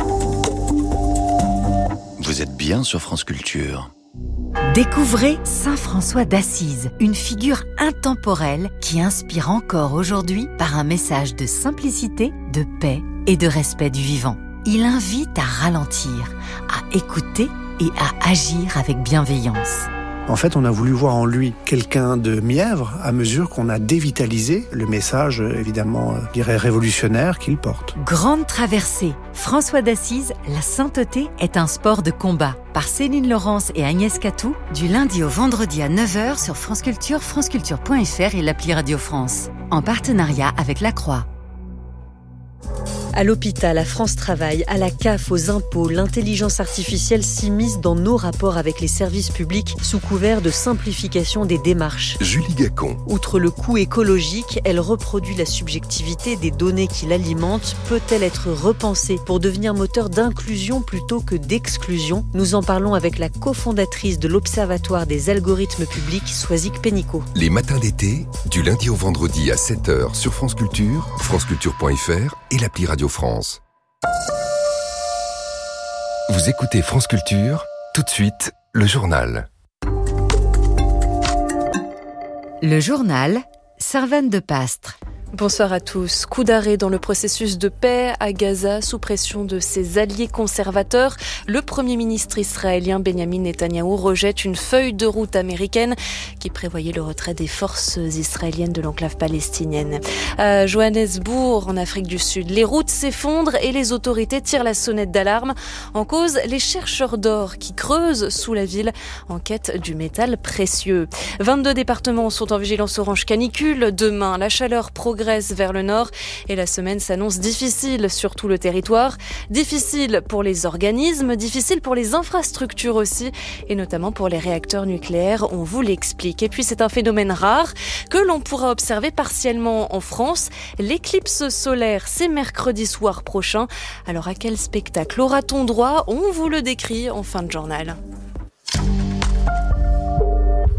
Vous êtes bien sur France Culture. Découvrez Saint François d'Assise, une figure intemporelle qui inspire encore aujourd'hui par un message de simplicité, de paix et de respect du vivant. Il invite à ralentir, à écouter et à agir avec bienveillance. En fait, on a voulu voir en lui quelqu'un de mièvre à mesure qu'on a dévitalisé le message, évidemment, je dirais révolutionnaire qu'il porte. Grande traversée. François d'Assise, la sainteté est un sport de combat. Par Céline Laurence et Agnès Catou, du lundi au vendredi à neuf heures sur France Culture, franceculture point f r et l'appli Radio France. En partenariat avec La Croix. À l'hôpital, à France Travail, à la C A F, aux impôts, l'intelligence artificielle s'immisce dans nos rapports avec les services publics sous couvert de simplification des démarches. Julie Gacon. Outre le coût écologique, elle reproduit la subjectivité des données qui l'alimentent. Peut-elle être repensée pour devenir moteur d'inclusion plutôt que d'exclusion ? Nous en parlons avec la cofondatrice de l'Observatoire des algorithmes publics, Soisic Pénicaud. Les matins d'été, du lundi au vendredi à sept heures sur France Culture, franceculture point f r et l'appli Radio France. Vous écoutez France Culture, tout de suite, le journal. Le journal, Servane de Pastre. Bonsoir à tous. Coup d'arrêt dans le processus de paix à Gaza sous pression de ses alliés conservateurs. Le Premier ministre israélien Benjamin Netanyahou rejette une feuille de route américaine qui prévoyait le retrait des forces israéliennes de l'enclave palestinienne. À Johannesburg, en Afrique du Sud, les routes s'effondrent et les autorités tirent la sonnette d'alarme. En cause, les chercheurs d'or qui creusent sous la ville en quête du métal précieux. vingt-deux départements sont en vigilance orange canicule. Demain, la chaleur progresse vers le nord et la semaine s'annonce difficile sur tout le territoire. Difficile pour les organismes, difficile pour les infrastructures aussi et notamment pour les réacteurs nucléaires, on vous l'explique. Et puis c'est un phénomène rare que l'on pourra observer partiellement en France. L'éclipse solaire, c'est mercredi soir prochain. Alors à quel spectacle aura-t-on droit ? On vous le décrit en fin de journal.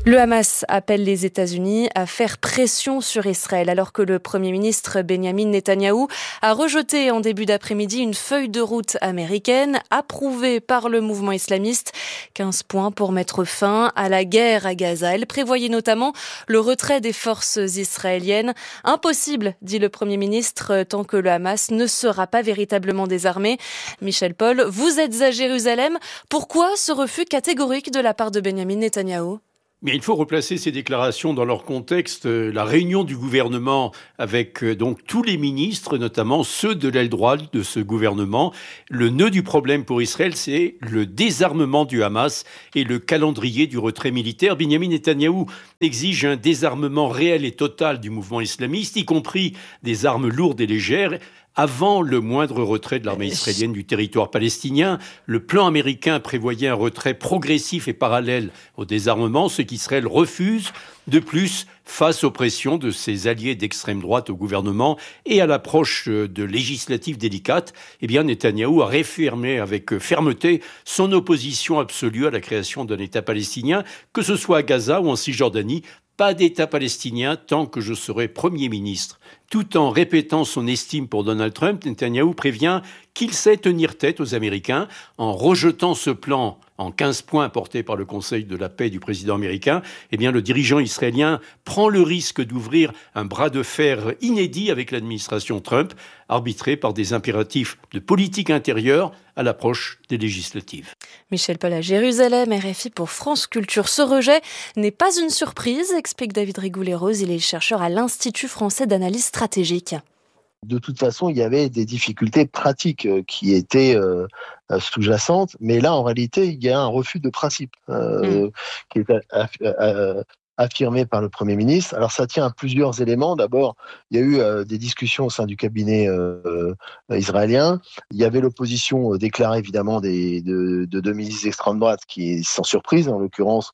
Le Hamas appelle les États-Unis à faire pression sur Israël alors que le Premier ministre Benjamin Netanyahou a rejeté en début d'après-midi une feuille de route américaine approuvée par le mouvement islamiste. quinze points pour mettre fin à la guerre à Gaza. Elle prévoyait notamment le retrait des forces israéliennes. Impossible, dit le Premier ministre, tant que le Hamas ne sera pas véritablement désarmé. Michel Paul, vous êtes à Jérusalem. Pourquoi ce refus catégorique de la part de Benjamin Netanyahou ? Mais il faut replacer ces déclarations dans leur contexte. La réunion du gouvernement avec donc tous les ministres, notamment ceux de l'aile droite de ce gouvernement. Le nœud du problème pour Israël, c'est le désarmement du Hamas et le calendrier du retrait militaire. Benjamin Netanyahou exige un désarmement réel et total du mouvement islamiste, y compris des armes lourdes et légères, avant le moindre retrait de l'armée israélienne du territoire palestinien. Le plan américain prévoyait un retrait progressif et parallèle au désarmement, ce qu'Israël refuse. De plus, face aux pressions de ses alliés d'extrême droite au gouvernement et à l'approche de législatives délicates, eh bien Netanyahou a réaffirmé avec fermeté son opposition absolue à la création d'un État palestinien, que ce soit à Gaza ou en Cisjordanie. Pas d'État palestinien tant que je serai Premier ministre. Tout en répétant son estime pour Donald Trump, Netanyahou prévient qu'il sait tenir tête aux Américains en rejetant ce plan en quinze points porté par le Conseil de la paix du président américain. Eh bien, le dirigeant israélien prend le risque d'ouvrir un bras de fer inédit avec l'administration Trump, arbitré par des impératifs de politique intérieure à l'approche des législatives. Michel Paul à Jérusalem, R F I pour France Culture. Ce rejet n'est pas une surprise, explique David Rigoulet-Rose. Il est chercheur à l'Institut français d'analyse stratégique. De toute façon, il y avait des difficultés pratiques qui étaient euh, sous-jacentes, mais là, en réalité, il y a un refus de principe euh, mmh. qui est aff- aff- affirmé par le Premier ministre. Alors, ça tient à plusieurs éléments. D'abord, il y a eu euh, des discussions au sein du cabinet euh, israélien. Il y avait l'opposition euh, déclarée, évidemment, des, de, de deux ministres d'extrême droite qui, sans surprise, en l'occurrence,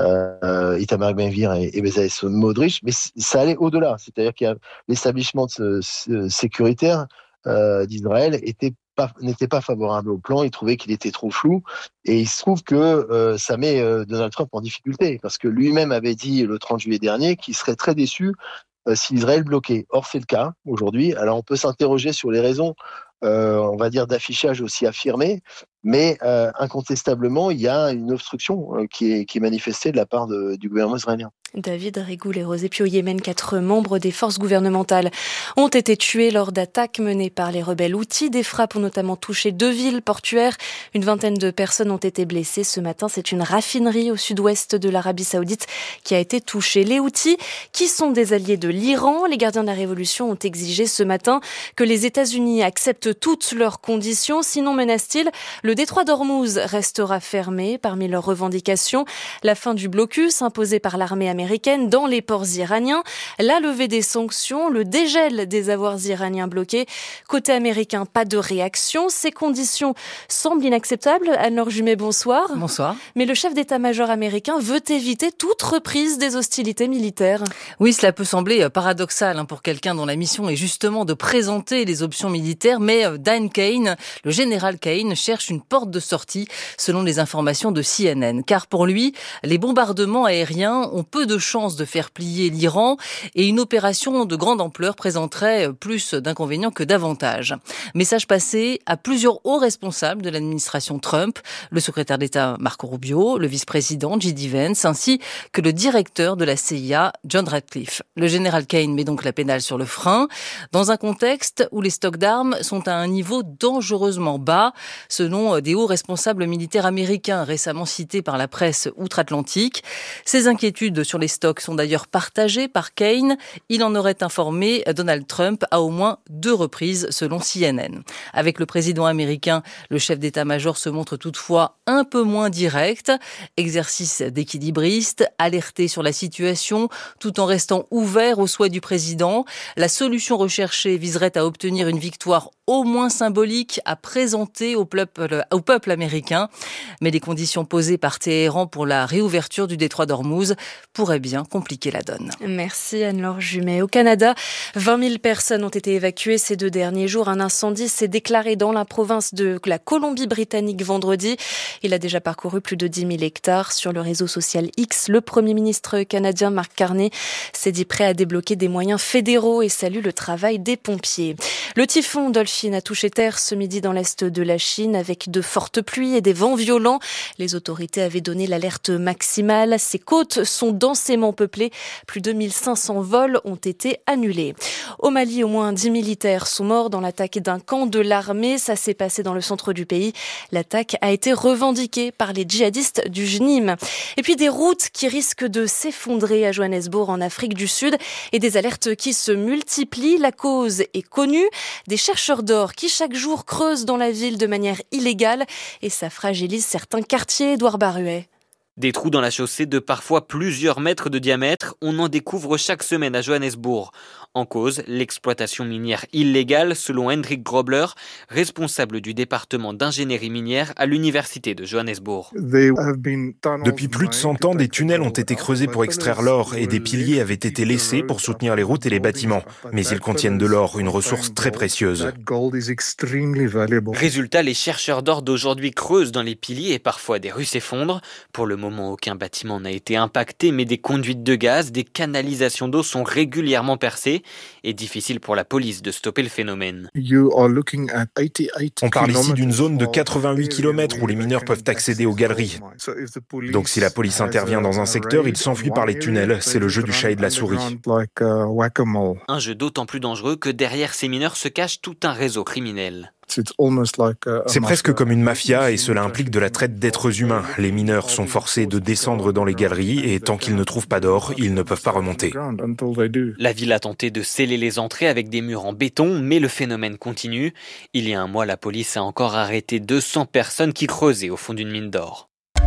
euh, Itamar Ben-Gvir et, et Bezalel Smotrich, mais ça allait au-delà. C'est-à-dire qu'il y a l'établissement de ce, ce, sécuritaire euh, d'Israël était Pas, n'était pas favorable au plan, il trouvait qu'il était trop flou, et il se trouve que euh, ça met euh, Donald Trump en difficulté, parce que lui-même avait dit le trente juillet dernier qu'il serait très déçu euh, si Israël bloquait. Or, c'est le cas aujourd'hui. Alors, on peut s'interroger sur les raisons, euh, on va dire, d'affichage aussi affirmées, mais euh, incontestablement, il y a une obstruction euh, qui, est, qui est manifestée de la part de, du gouvernement israélien. David Rigoulet-Rose. Et puis au Yémen, quatre membres des forces gouvernementales ont été tués lors d'attaques menées par les rebelles Houthis. Des frappes ont notamment touché deux villes portuaires. Une vingtaine de personnes ont été blessées. Ce matin, c'est une raffinerie au sud-ouest de l'Arabie Saoudite qui a été touchée. Les Houthis, qui sont des alliés de l'Iran, les gardiens de la Révolution ont exigé ce matin que les États-Unis acceptent toutes leurs conditions. Sinon, menacent-ils, le détroit d'Ormuz restera fermé. Parmi leurs revendications, la fin du blocus imposé par l'armée américaine américaine dans les ports iraniens, la levée des sanctions, le dégel des avoirs iraniens bloqués. Côté américain, pas de réaction. Ces conditions semblent inacceptables. Anne-Laure Jumet, bonsoir. Bonsoir. Mais le chef d'état-major américain veut éviter toute reprise des hostilités militaires. Oui, cela peut sembler paradoxal pour quelqu'un dont la mission est justement de présenter les options militaires, mais Dan Kane, le général Kane, cherche une porte de sortie selon les informations de C N N. Car pour lui, les bombardements aériens ont peu de chances de faire plier l'Iran et une opération de grande ampleur présenterait plus d'inconvénients que d'avantages. Message passé à plusieurs hauts responsables de l'administration Trump, le secrétaire d'État Marco Rubio, le vice-président J D Vance, ainsi que le directeur de la C I A, John Ratcliffe. Le général Kane met donc la pédale sur le frein, dans un contexte où les stocks d'armes sont à un niveau dangereusement bas, selon des hauts responsables militaires américains récemment cités par la presse outre-Atlantique. Ces inquiétudes sur les stocks sont d'ailleurs partagées par Kane. Il en aurait informé Donald Trump à au moins deux reprises, selon C N N. Avec le président américain, le chef d'état-major se montre toutefois un peu moins direct. Exercice d'équilibriste, alerté sur la situation, tout en restant ouvert aux souhaits du président. La solution recherchée viserait à obtenir une victoire au moins symbolique à présenter au peuple, au peuple américain. Mais les conditions posées par Téhéran pour la réouverture du détroit d'Ormuz pourraient pourrait bien compliquer la donne. Merci Anne-Laure Jumet. Au Canada, vingt mille personnes ont été évacuées ces deux derniers jours. Un incendie s'est déclaré dans la province de la Colombie-Britannique vendredi. Il a déjà parcouru plus de dix mille hectares. Sur le réseau social X, le Premier ministre canadien Mark Carney s'est dit prêt à débloquer des moyens fédéraux et salue le travail des pompiers. Le typhon Dolphin a touché terre ce midi dans l'est de la Chine avec de fortes pluies et des vents violents. Les autorités avaient donné l'alerte maximale. Ces côtes sont densément peuplées. Plus de mille cinq cents vols ont été annulés. Au Mali, au moins dix militaires sont morts dans l'attaque d'un camp de l'armée. Ça s'est passé dans le centre du pays. L'attaque a été revendiquée par les djihadistes du J N I M. Et puis des routes qui risquent de s'effondrer à Johannesburg en Afrique du Sud et des alertes qui se multiplient. La cause est connue. Des chercheurs d'or qui chaque jour creusent dans la ville de manière illégale et ça fragilise certains quartiers. Édouard Baruet. Des trous dans la chaussée de parfois plusieurs mètres de diamètre, on en découvre chaque semaine à Johannesburg. En cause, l'exploitation minière illégale, selon Hendrik Grobler, responsable du département d'ingénierie minière à l'université de Johannesburg. Depuis plus de cent ans, des tunnels ont été creusés pour extraire l'or et des piliers avaient été laissés pour soutenir les routes et les bâtiments. Mais ils contiennent de l'or, une ressource très précieuse. Résultat, les chercheurs d'or d'aujourd'hui creusent dans les piliers et parfois des rues s'effondrent. Pour le moment, aucun bâtiment n'a été impacté, mais des conduites de gaz, des canalisations d'eau sont régulièrement percées et difficile pour la police de stopper le phénomène. On parle ici d'une zone de quatre-vingt-huit kilomètres où les mineurs peuvent accéder aux galeries. Donc si la police intervient dans un secteur, ils s'enfuient par les tunnels. C'est le jeu du chat et de la souris. Un jeu d'autant plus dangereux que derrière ces mineurs se cache tout un réseau criminel. C'est presque comme une mafia et cela implique de la traite d'êtres humains. Les mineurs sont forcés de descendre dans les galeries et tant qu'ils ne trouvent pas d'or, ils ne peuvent pas remonter. La ville a tenté de sceller les entrées avec des murs en béton, mais le phénomène continue. Il y a un mois, la police a encore arrêté deux cents personnes qui creusaient au fond d'une mine d'or.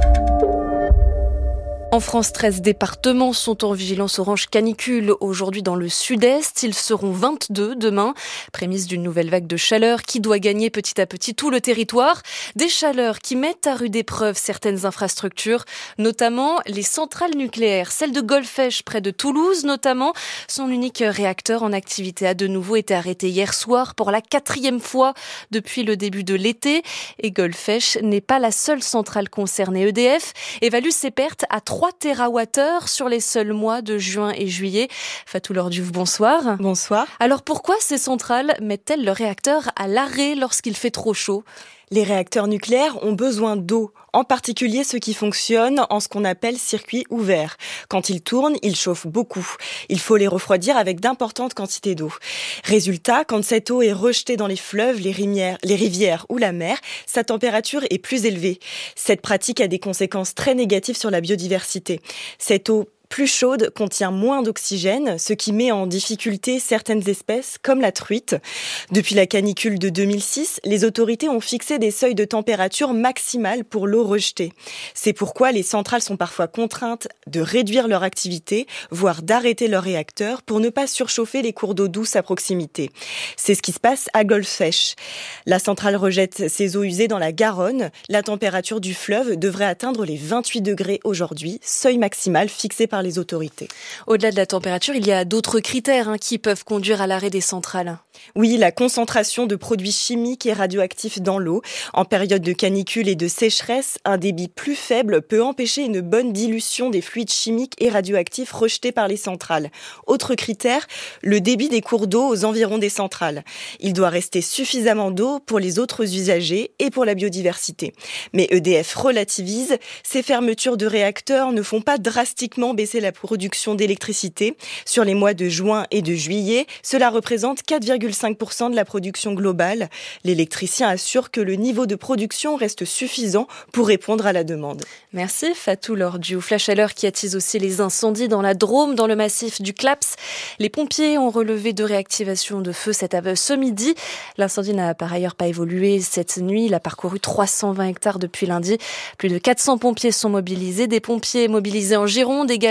En France, treize départements sont en vigilance orange canicule aujourd'hui dans le sud-est. Ils seront vingt-deux demain. Prémisse d'une nouvelle vague de chaleur qui doit gagner petit à petit tout le territoire. Des chaleurs qui mettent à rude épreuve certaines infrastructures, notamment les centrales nucléaires. Celle de Golfech près de Toulouse notamment. Son unique réacteur en activité a de nouveau été arrêté hier soir pour la quatrième fois depuis le début de l'été. Et Golfech n'est pas la seule centrale concernée. E D F évalue ses pertes à trois térawattheures sur les seuls mois de juin et juillet. Fatou Lordiouf, bonsoir. Bonsoir. Alors pourquoi ces centrales mettent-elles leurs réacteurs à l'arrêt lorsqu'il fait trop chaud ? Les réacteurs nucléaires ont besoin d'eau, en particulier ceux qui fonctionnent en ce qu'on appelle circuit ouvert. Quand ils tournent, ils chauffent beaucoup. Il faut les refroidir avec d'importantes quantités d'eau. Résultat, quand cette eau est rejetée dans les fleuves, les rivières, les rivières ou la mer, sa température est plus élevée. Cette pratique a des conséquences très négatives sur la biodiversité. Cette eau plus chaude contient moins d'oxygène, ce qui met en difficulté certaines espèces, comme la truite. Depuis la canicule de deux mille six, les autorités ont fixé des seuils de température maximale pour l'eau rejetée. C'est pourquoi les centrales sont parfois contraintes de réduire leur activité, voire d'arrêter leurs réacteurs pour ne pas surchauffer les cours d'eau douce à proximité. C'est ce qui se passe à Golfech. La centrale rejette ses eaux usées dans la Garonne. La température du fleuve devrait atteindre les vingt-huit degrés aujourd'hui, seuil maximal fixé par les autorités. Au-delà de la température, il y a d'autres critères hein, qui peuvent conduire à l'arrêt des centrales. Oui, la concentration de produits chimiques et radioactifs dans l'eau. En période de canicule et de sécheresse, un débit plus faible peut empêcher une bonne dilution des fluides chimiques et radioactifs rejetés par les centrales. Autre critère, le débit des cours d'eau aux environs des centrales. Il doit rester suffisamment d'eau pour les autres usagers et pour la biodiversité. Mais E D F relativise, ces fermetures de réacteurs ne font pas drastiquement baisser la production d'électricité. Sur les mois de juin et de juillet, cela représente quatre virgule cinq pour cent de la production globale. L'électricien assure que le niveau de production reste suffisant pour répondre à la demande. Merci Fatou Lordiouf. La chaleur qui attise aussi les incendies dans la Drôme, dans le massif du Claps. Les pompiers ont relevé deux réactivations de feu cet ce midi. L'incendie n'a par ailleurs pas évolué cette nuit. Il a parcouru trois cent vingt hectares depuis lundi. Plus de quatre cents pompiers sont mobilisés. Des pompiers mobilisés en Gironde également.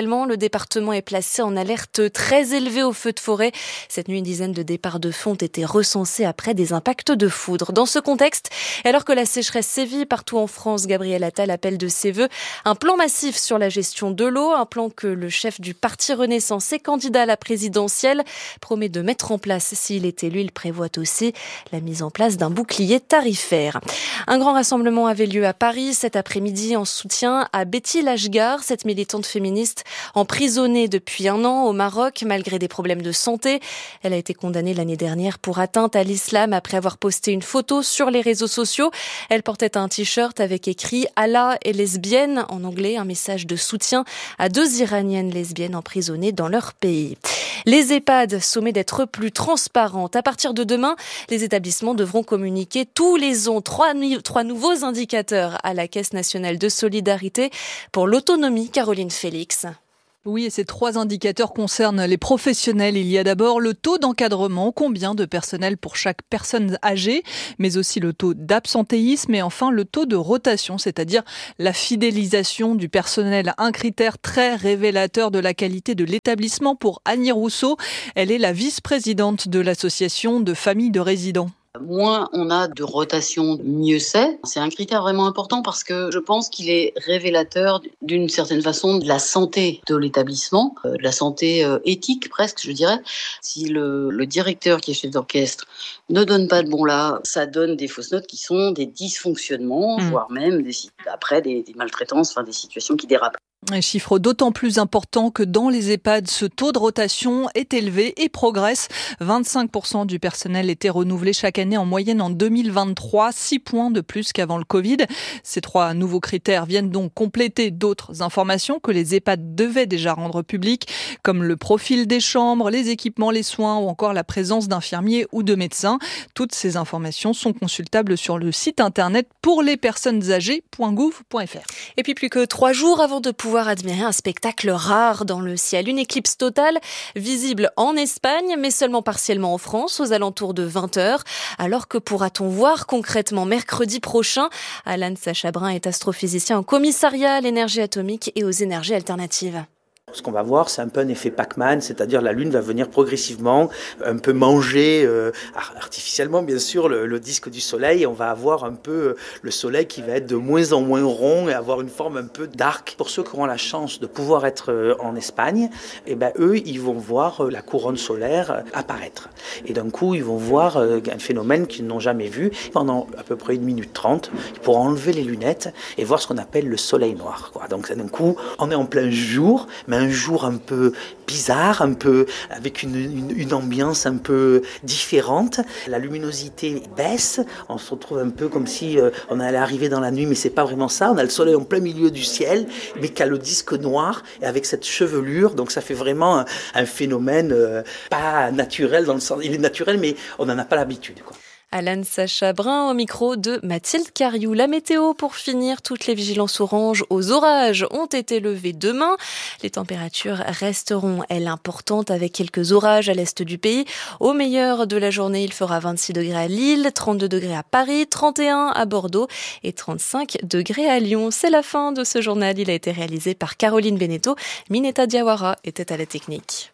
actuellement. Le département est placé en alerte très élevée aux feux de forêt. Cette nuit, une dizaine de départs de feu ont été recensés après des impacts de foudre. Dans ce contexte, alors que la sécheresse sévit partout en France, Gabriel Attal appelle de ses vœux un plan massif sur la gestion de l'eau, un plan que le chef du parti Renaissance et candidat à la présidentielle promet de mettre en place s'il est élu. Il prévoit aussi la mise en place d'un bouclier tarifaire. Un grand rassemblement avait lieu à Paris cet après-midi en soutien à Betty Lashgar, cette militante féministe emprisonnée depuis un an au Maroc malgré des problèmes de santé. Elle a été condamnée l'année dernière pour atteinte à l'islam après avoir posté une photo sur les réseaux sociaux. Elle portait un t-shirt avec écrit « Allah est lesbienne » en anglais, un message de soutien à deux Iraniennes lesbiennes emprisonnées dans leur pays. Les EHPAD sommés d'être plus transparentes. À partir de demain, les établissements devront communiquer tous les ans trois, trois nouveaux indicateurs à la Caisse nationale de solidarité pour l'autonomie. Caroline Félix. Oui, et ces trois indicateurs concernent les professionnels. Il y a d'abord le taux d'encadrement, combien de personnel pour chaque personne âgée, mais aussi le taux d'absentéisme et enfin le taux de rotation, c'est-à-dire la fidélisation du personnel. Un critère très révélateur de la qualité de l'établissement pour Annie Rousseau. Elle est la vice-présidente de l'association de familles de résidents. Moins on a de rotation, mieux c'est. C'est un critère vraiment important parce que je pense qu'il est révélateur d'une certaine façon de la santé de l'établissement, de la santé éthique presque, je dirais. Si le, le directeur qui est chef d'orchestre ne donne pas de bon là, ça donne des fausses notes qui sont des dysfonctionnements, mmh. voire même des, après des, des maltraitances, enfin des situations qui dérapent. Un chiffre d'autant plus important que dans les EHPAD, ce taux de rotation est élevé et progresse. vingt-cinq pour cent du personnel était renouvelé chaque année en moyenne en deux mille vingt-trois, six points de plus qu'avant le Covid. Ces trois nouveaux critères viennent donc compléter d'autres informations que les EHPAD devaient déjà rendre publiques, comme le profil des chambres, les équipements, les soins ou encore la présence d'infirmiers ou de médecins. Toutes ces informations sont consultables sur le site internet pour les personnes âgées point gouv point f r. Et puis plus que trois jours avant de pouvoir admirer un spectacle rare dans le ciel. Une éclipse totale, visible en Espagne, mais seulement partiellement en France, aux alentours de vingt heures. Alors que pourra-t-on voir concrètement mercredi prochain? Alan Sachabrin est astrophysicien au commissariat à l'énergie atomique et aux énergies alternatives. Ce qu'on va voir, c'est un peu un effet Pac-Man, c'est-à-dire la Lune va venir progressivement un peu manger, euh, artificiellement bien sûr, le, le disque du Soleil. Et on va avoir un peu euh, le Soleil qui va être de moins en moins rond et avoir une forme un peu d'arc. Pour ceux qui auront la chance de pouvoir être euh, en Espagne, eh ben, eux, ils vont voir euh, la couronne solaire euh, apparaître. Et d'un coup, ils vont voir euh, un phénomène qu'ils n'ont jamais vu. Pendant à peu près une minute trente, ils pourront enlever les lunettes et voir ce qu'on appelle le Soleil noir, quoi. Donc d'un coup, on est en plein jour, mais un jour un peu bizarre, un peu avec une, une, une ambiance un peu différente. La luminosité baisse, on se retrouve un peu comme si euh, on allait arriver dans la nuit, mais c'est pas vraiment ça. On a le soleil en plein milieu du ciel, mais qui a le disque noir et avec cette chevelure. Donc ça fait vraiment un, un phénomène euh, pas naturel dans le sens, il est naturel, mais on n'en a pas l'habitude, quoi. Alan Sachabrin au micro de Mathilde Cariou. La météo pour finir, toutes les vigilances oranges aux orages ont été levées demain. Les températures resteront, elles, importantes avec quelques orages à l'est du pays. Au meilleur de la journée, il fera vingt-six degrés à Lille, trente-deux degrés à Paris, trente et un à Bordeaux et trente-cinq degrés à Lyon. C'est la fin de ce journal. Il a été réalisé par Caroline Beneteau. Mineta Diawara était à la technique.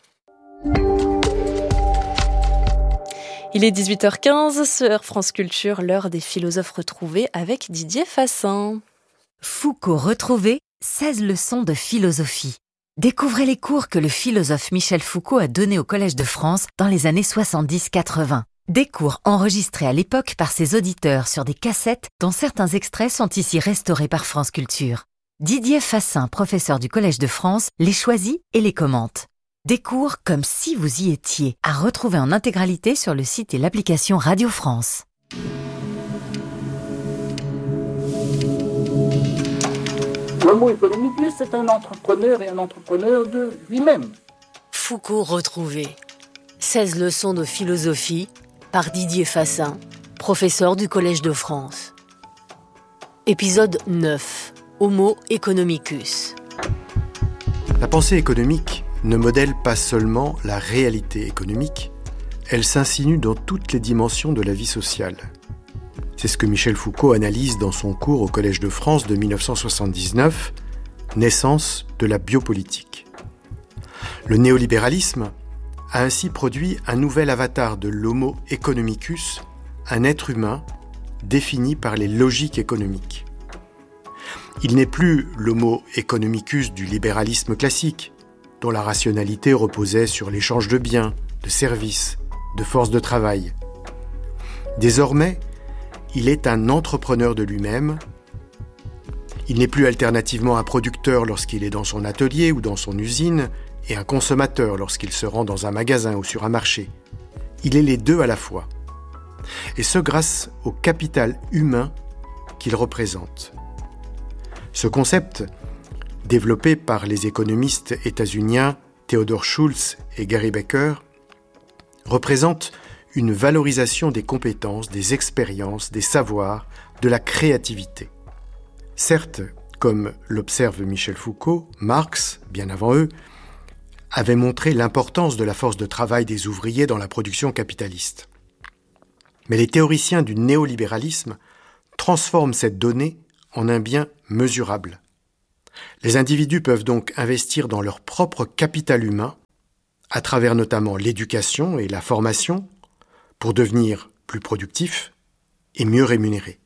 Il est dix-huit heures quinze sur France Culture, l'heure des philosophes retrouvés avec Didier Fassin. Foucault retrouvé, seize leçons de philosophie. Découvrez les cours que le philosophe Michel Foucault a donnés au Collège de France dans les années soixante-dix quatre-vingts. Des cours enregistrés à l'époque par ses auditeurs sur des cassettes dont certains extraits sont ici restaurés par France Culture. Didier Fassin, professeur du Collège de France, les choisit et les commente. Des cours comme si vous y étiez, à retrouver en intégralité sur le site et l'application Radio France. L'homo economicus, c'est un entrepreneur et un entrepreneur de lui-même. Foucault retrouvé. seize leçons de philosophie par Didier Fassin, professeur du Collège de France. Épisode neuf. Homo economicus. La pensée économique ne modèle pas seulement la réalité économique, elle s'insinue dans toutes les dimensions de la vie sociale. C'est ce que Michel Foucault analyse dans son cours au Collège de France de mille neuf cent soixante-dix-neuf, Naissance de la biopolitique. Le néolibéralisme a ainsi produit un nouvel avatar de l'homo economicus, un être humain défini par les logiques économiques. Il n'est plus l'homo economicus du libéralisme classique, dont la rationalité reposait sur l'échange de biens, de services, de forces de travail. Désormais, il est un entrepreneur de lui-même. Il n'est plus alternativement un producteur lorsqu'il est dans son atelier ou dans son usine, et un consommateur lorsqu'il se rend dans un magasin ou sur un marché. Il est les deux à la fois. Et ce grâce au capital humain qu'il représente. Ce concept, développé par les économistes états-uniens Theodore Schultz et Gary Becker, représente une valorisation des compétences, des expériences, des savoirs, de la créativité. Certes, comme l'observe Michel Foucault, Marx, bien avant eux, avait montré l'importance de la force de travail des ouvriers dans la production capitaliste. Mais les théoriciens du néolibéralisme transforment cette donnée en un bien mesurable. Les individus peuvent donc investir dans leur propre capital humain, à travers notamment l'éducation et la formation, pour devenir plus productifs et mieux rémunérés.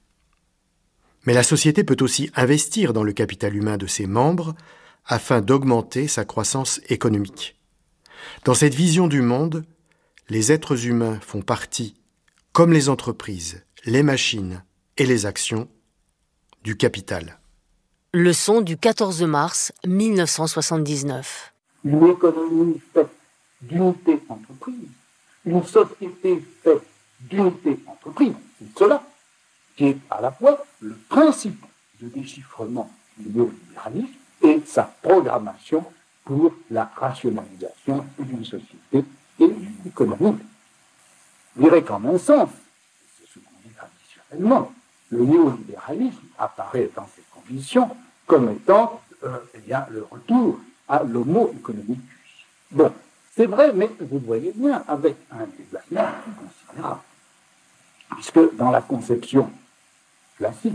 Mais la société peut aussi investir dans le capital humain de ses membres afin d'augmenter sa croissance économique. Dans cette vision du monde, les êtres humains font partie, comme les entreprises, les machines et les actions, du capital. Leçon du quatorze mars mille neuf cent soixante-dix-neuf. Une économie faite d'unité entreprise, une société faite d'unité entreprise, c'est cela qui est à la fois le principe de déchiffrement du néolibéralisme et sa programmation pour la rationalisation d'une société et d'une économie. Je dirais qu'en un sens, c'est ce qu'on dit traditionnellement, le néolibéralisme apparaît dans ces conditions comme étant euh, eh bien, le retour à l'homo economicus. Bon, c'est vrai, mais vous voyez bien, avec un déplacement considérable. Puisque dans la conception classique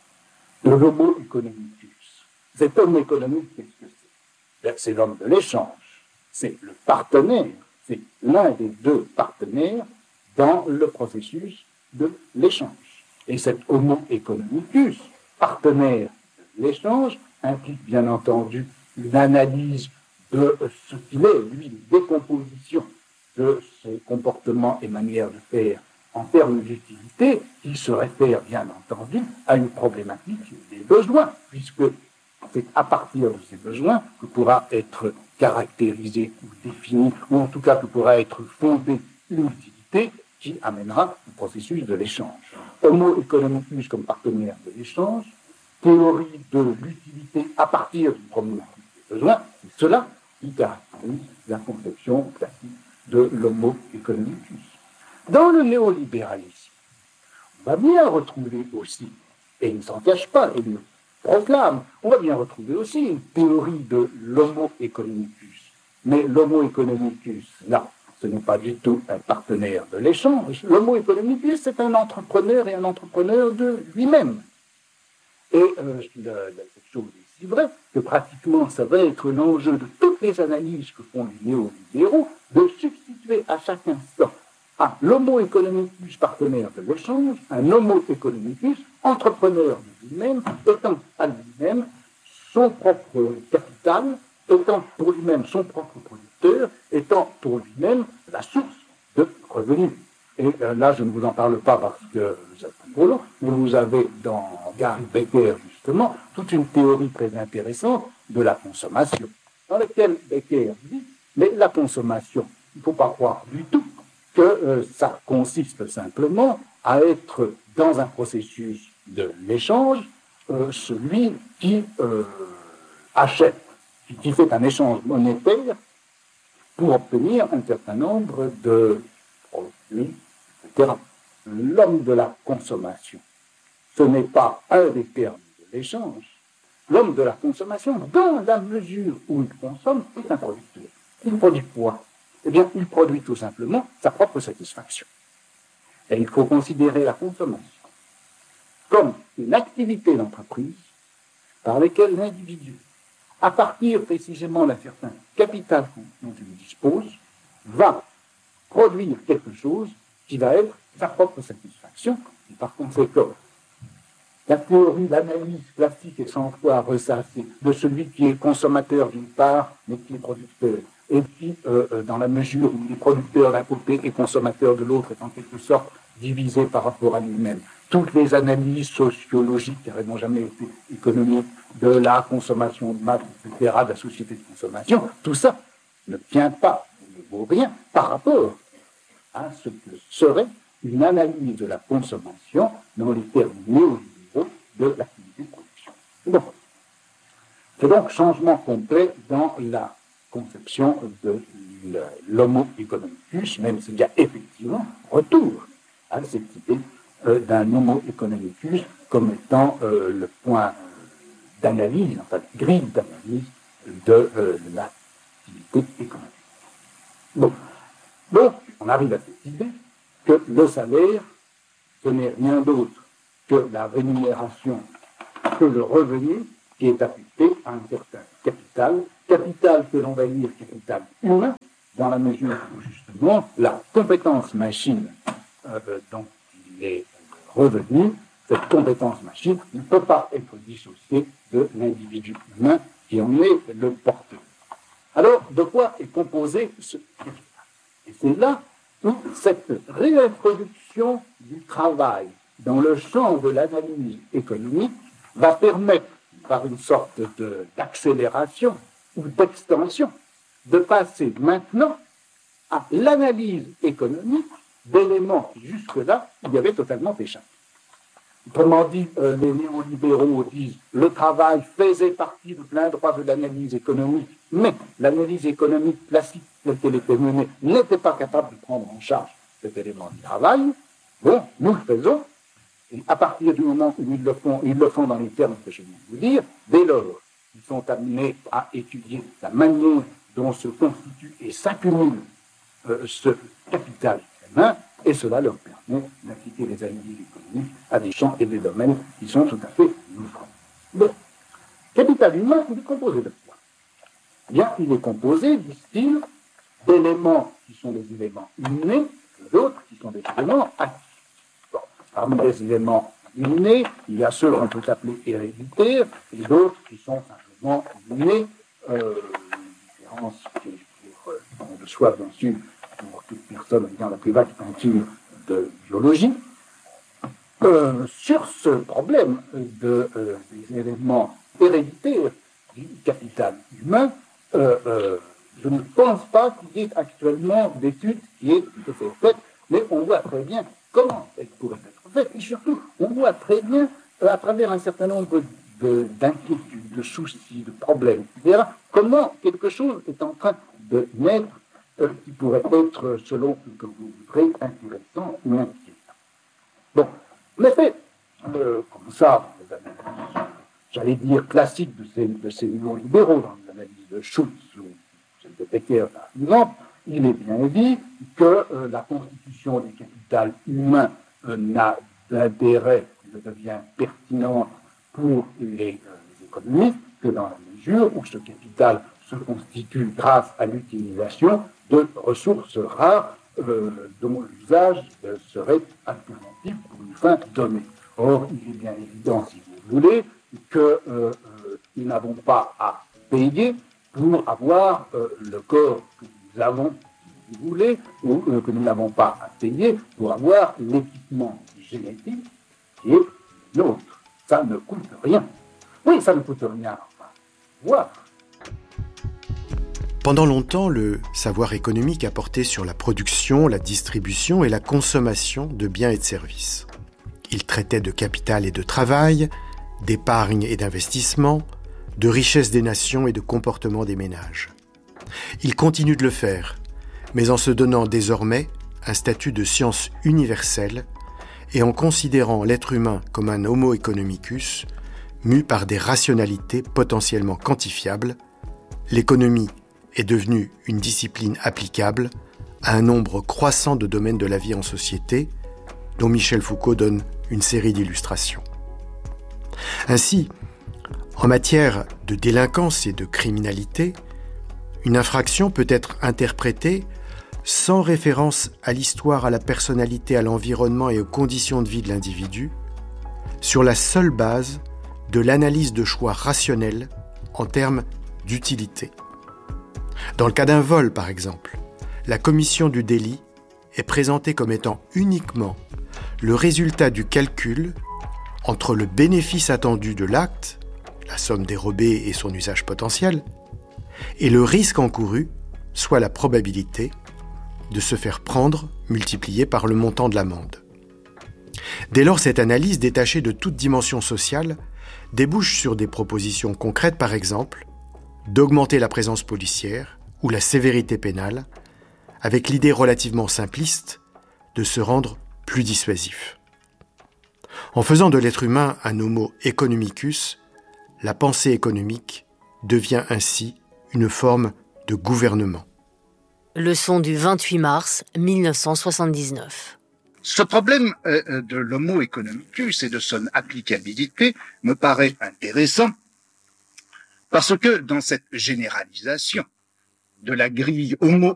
de l'homo economicus, cet homme économique, qu'est-ce que c'est? C'est l'homme de l'échange, c'est le partenaire, c'est l'un des deux partenaires dans le processus de l'échange. Et cet homo economicus, partenaire de l'échange, implique bien entendu une analyse de ce qu'il est, lui, une décomposition de ses comportements et manières de faire en termes d'utilité, qui se réfère bien entendu à une problématique des besoins, puisque c'est à partir de ces besoins que pourra être caractérisée ou définie, ou en tout cas que pourra être fondée une utilité qui amènera au processus de l'échange. Homo economicus comme partenaire de l'échange, théorie de l'utilité à partir du problématique des besoins, c'est cela qui caractérise la conception classique de l'homo economicus. Dans le néolibéralisme, on va bien retrouver aussi, et il ne s'en cache pas, et il le proclame, on va bien retrouver aussi une théorie de l'homo economicus. Mais l'homo economicus, là, ce n'est pas du tout un partenaire de l'échange. L'homo economicus, c'est un entrepreneur et un entrepreneur de lui-même. Et euh, la, la, cette chose est si vraie que pratiquement ça va être l'enjeu de toutes les analyses que font les néolibéraux de substituer à chaque instant à l'homo economicus partenaire de l'échange, un homo economicus entrepreneur de lui-même, étant à lui-même son propre capital, étant pour lui-même son propre producteur, étant pour lui-même la source de revenus. Et euh, là, je ne vous en parle pas parce que c'est trop long, mais vous avez dans Gary Becker, justement, toute une théorie très intéressante de la consommation, dans laquelle Becker dit, mais la consommation, il ne faut pas croire du tout que euh, ça consiste simplement à être dans un processus de l'échange, euh, celui qui euh, achète, qui, qui fait un échange monétaire pour obtenir un certain nombre de produits, et cetera. L'homme de la consommation, ce n'est pas un des termes de l'échange. L'homme de la consommation, dans la mesure où il consomme, est un producteur. Il produit quoi? Eh bien, il produit tout simplement sa propre satisfaction. Et il faut considérer la consommation comme une activité d'entreprise par laquelle l'individu, à partir précisément d'un certain capital dont il dispose, va produire quelque chose qui va être sa propre satisfaction. Et par conséquent, la théorie, l'analyse classique est cent fois ressassée de celui qui est consommateur d'une part, mais qui est producteur. Et puis, euh, dans la mesure où il est producteur d'un côté et consommateur de l'autre, est en quelque sorte divisé par rapport à lui-même. Toutes les analyses sociologiques, car elles n'ont jamais été économiques, de la consommation de maths, et cetera, de la société de consommation, tout ça ne tient pas, ne vaut rien par rapport à ce que serait une analyse de la consommation dans les termes néolibéraux de l'activité de production. Bon. C'est donc changement complet dans la conception de l'homo economicus, même s'il y a effectivement retour à cette idée euh, d'un homo economicus comme étant euh, le point d'analyse, enfin, grille d'analyse de euh, l'activité économique. Bon. Donc, on arrive à cette idée que le salaire, ce n'est rien d'autre que la rémunération, que le revenu qui est affecté à un certain capital, capital que l'on va dire capital humain, dans la mesure où justement la compétence machine euh, dont il est revenu, cette compétence machine ne peut pas être dissociée de l'individu humain qui en est le porteur. Alors, de quoi est composé ce capital? Et c'est là où cette réintroduction du travail dans le champ de l'analyse économique va permettre, par une sorte de, d'accélération ou d'extension, de passer maintenant à l'analyse économique d'éléments qui jusque-là, il y avait totalement échappé. Autrement dit, euh, les néolibéraux disent le travail faisait partie de plein droit de l'analyse économique, mais l'analyse économique classique telle qu'elle était menée n'était pas capable de prendre en charge cet élément du travail. Bon, nous le faisons, et à partir du moment où ils le font, ils le font dans les termes que je viens de vous dire, dès lors, ils sont amenés à étudier la manière dont se constitue et s'accumule euh, ce capital humain, et cela leur permet d'appliquer les analyses économiques à des champs et des domaines qui sont tout à fait nouveaux. Bon, capital humain, il est composé de quoi? Bien, il est composé, disent-ils, d'éléments qui sont des éléments innés, et d'autres qui sont des éléments acquis. Bon, parmi les éléments innés, il y a ceux qu'on peut appeler héréditaires, et d'autres qui sont simplement innés, euh, une différence qui est de soi, bien sûr, pour toute personne ayant la plus vaste peinture de biologie. Euh, sur ce problème de, euh, des éléments héréditaires du capital humain, euh, euh, je ne pense pas qu'il y ait actuellement d'études qui aient été faites, mais on voit très bien comment elles pourraient être faites, et surtout, on voit très bien, euh, à travers un certain nombre de, d'inquiétudes, de soucis, de problèmes, et cetera, comment quelque chose est en train de naître euh, qui pourrait être, selon ce que vous voudrez, intéressant ou inquiétant. Bon, en effet, euh, comme ça, j'allais dire classique de ces, de ces néolibéraux, dans les analyses de Schultz ou de Becker, par exemple, il est bien dit que euh, la constitution du capital humain euh, n'a d'intérêt, ne devient pertinente pour les, euh, les économistes que dans la mesure où ce capital se constitue grâce à l'utilisation de ressources rares euh, dont l'usage euh, serait alternatif pour une fin donnée. Or, il est bien évident, si vous voulez, que euh, euh, nous n'avons pas à payer pour avoir euh, le corps que nous avons, si vous voulez, ou euh, que nous n'avons pas à payer pour avoir l'équipement génétique qui est nôtre. Ça ne coûte rien. Oui, ça ne coûte rien. Enfin, voilà. Pendant longtemps, le savoir économique a porté sur la production, la distribution et la consommation de biens et de services. Il traitait de capital et de travail, d'épargne et d'investissement, de richesse des nations et de comportement des ménages. Il continue de le faire, mais en se donnant désormais un statut de science universelle et en considérant l'être humain comme un homo economicus, mu par des rationalités potentiellement quantifiables. L'économie est devenue une discipline applicable à un nombre croissant de domaines de la vie en société, dont Michel Foucault donne une série d'illustrations. Ainsi, En matière de délinquance et de criminalité, une infraction peut être interprétée sans référence à l'histoire, à la personnalité, à l'environnement et aux conditions de vie de l'individu, sur la seule base de l'analyse de choix rationnels en termes d'utilité. Dans le cas d'un vol, par exemple, la commission du délit est présentée comme étant uniquement le résultat du calcul entre le bénéfice attendu de l'acte, la somme dérobée et son usage potentiel, et le risque encouru, soit la probabilité de se faire prendre multiplié par le montant de l'amende. Dès lors, cette analyse, détachée de toute dimension sociale, débouche sur des propositions concrètes, par exemple, d'augmenter la présence policière ou la sévérité pénale, avec l'idée relativement simpliste de se rendre plus dissuasif. En faisant de l'être humain un homo economicus, la pensée économique devient ainsi une forme de gouvernement. Leçon du vingt-huit mars mille neuf cent soixante-dix-neuf. Ce problème euh, de l'homo economicus et de son applicabilité me paraît intéressant parce que dans cette généralisation de la grille homo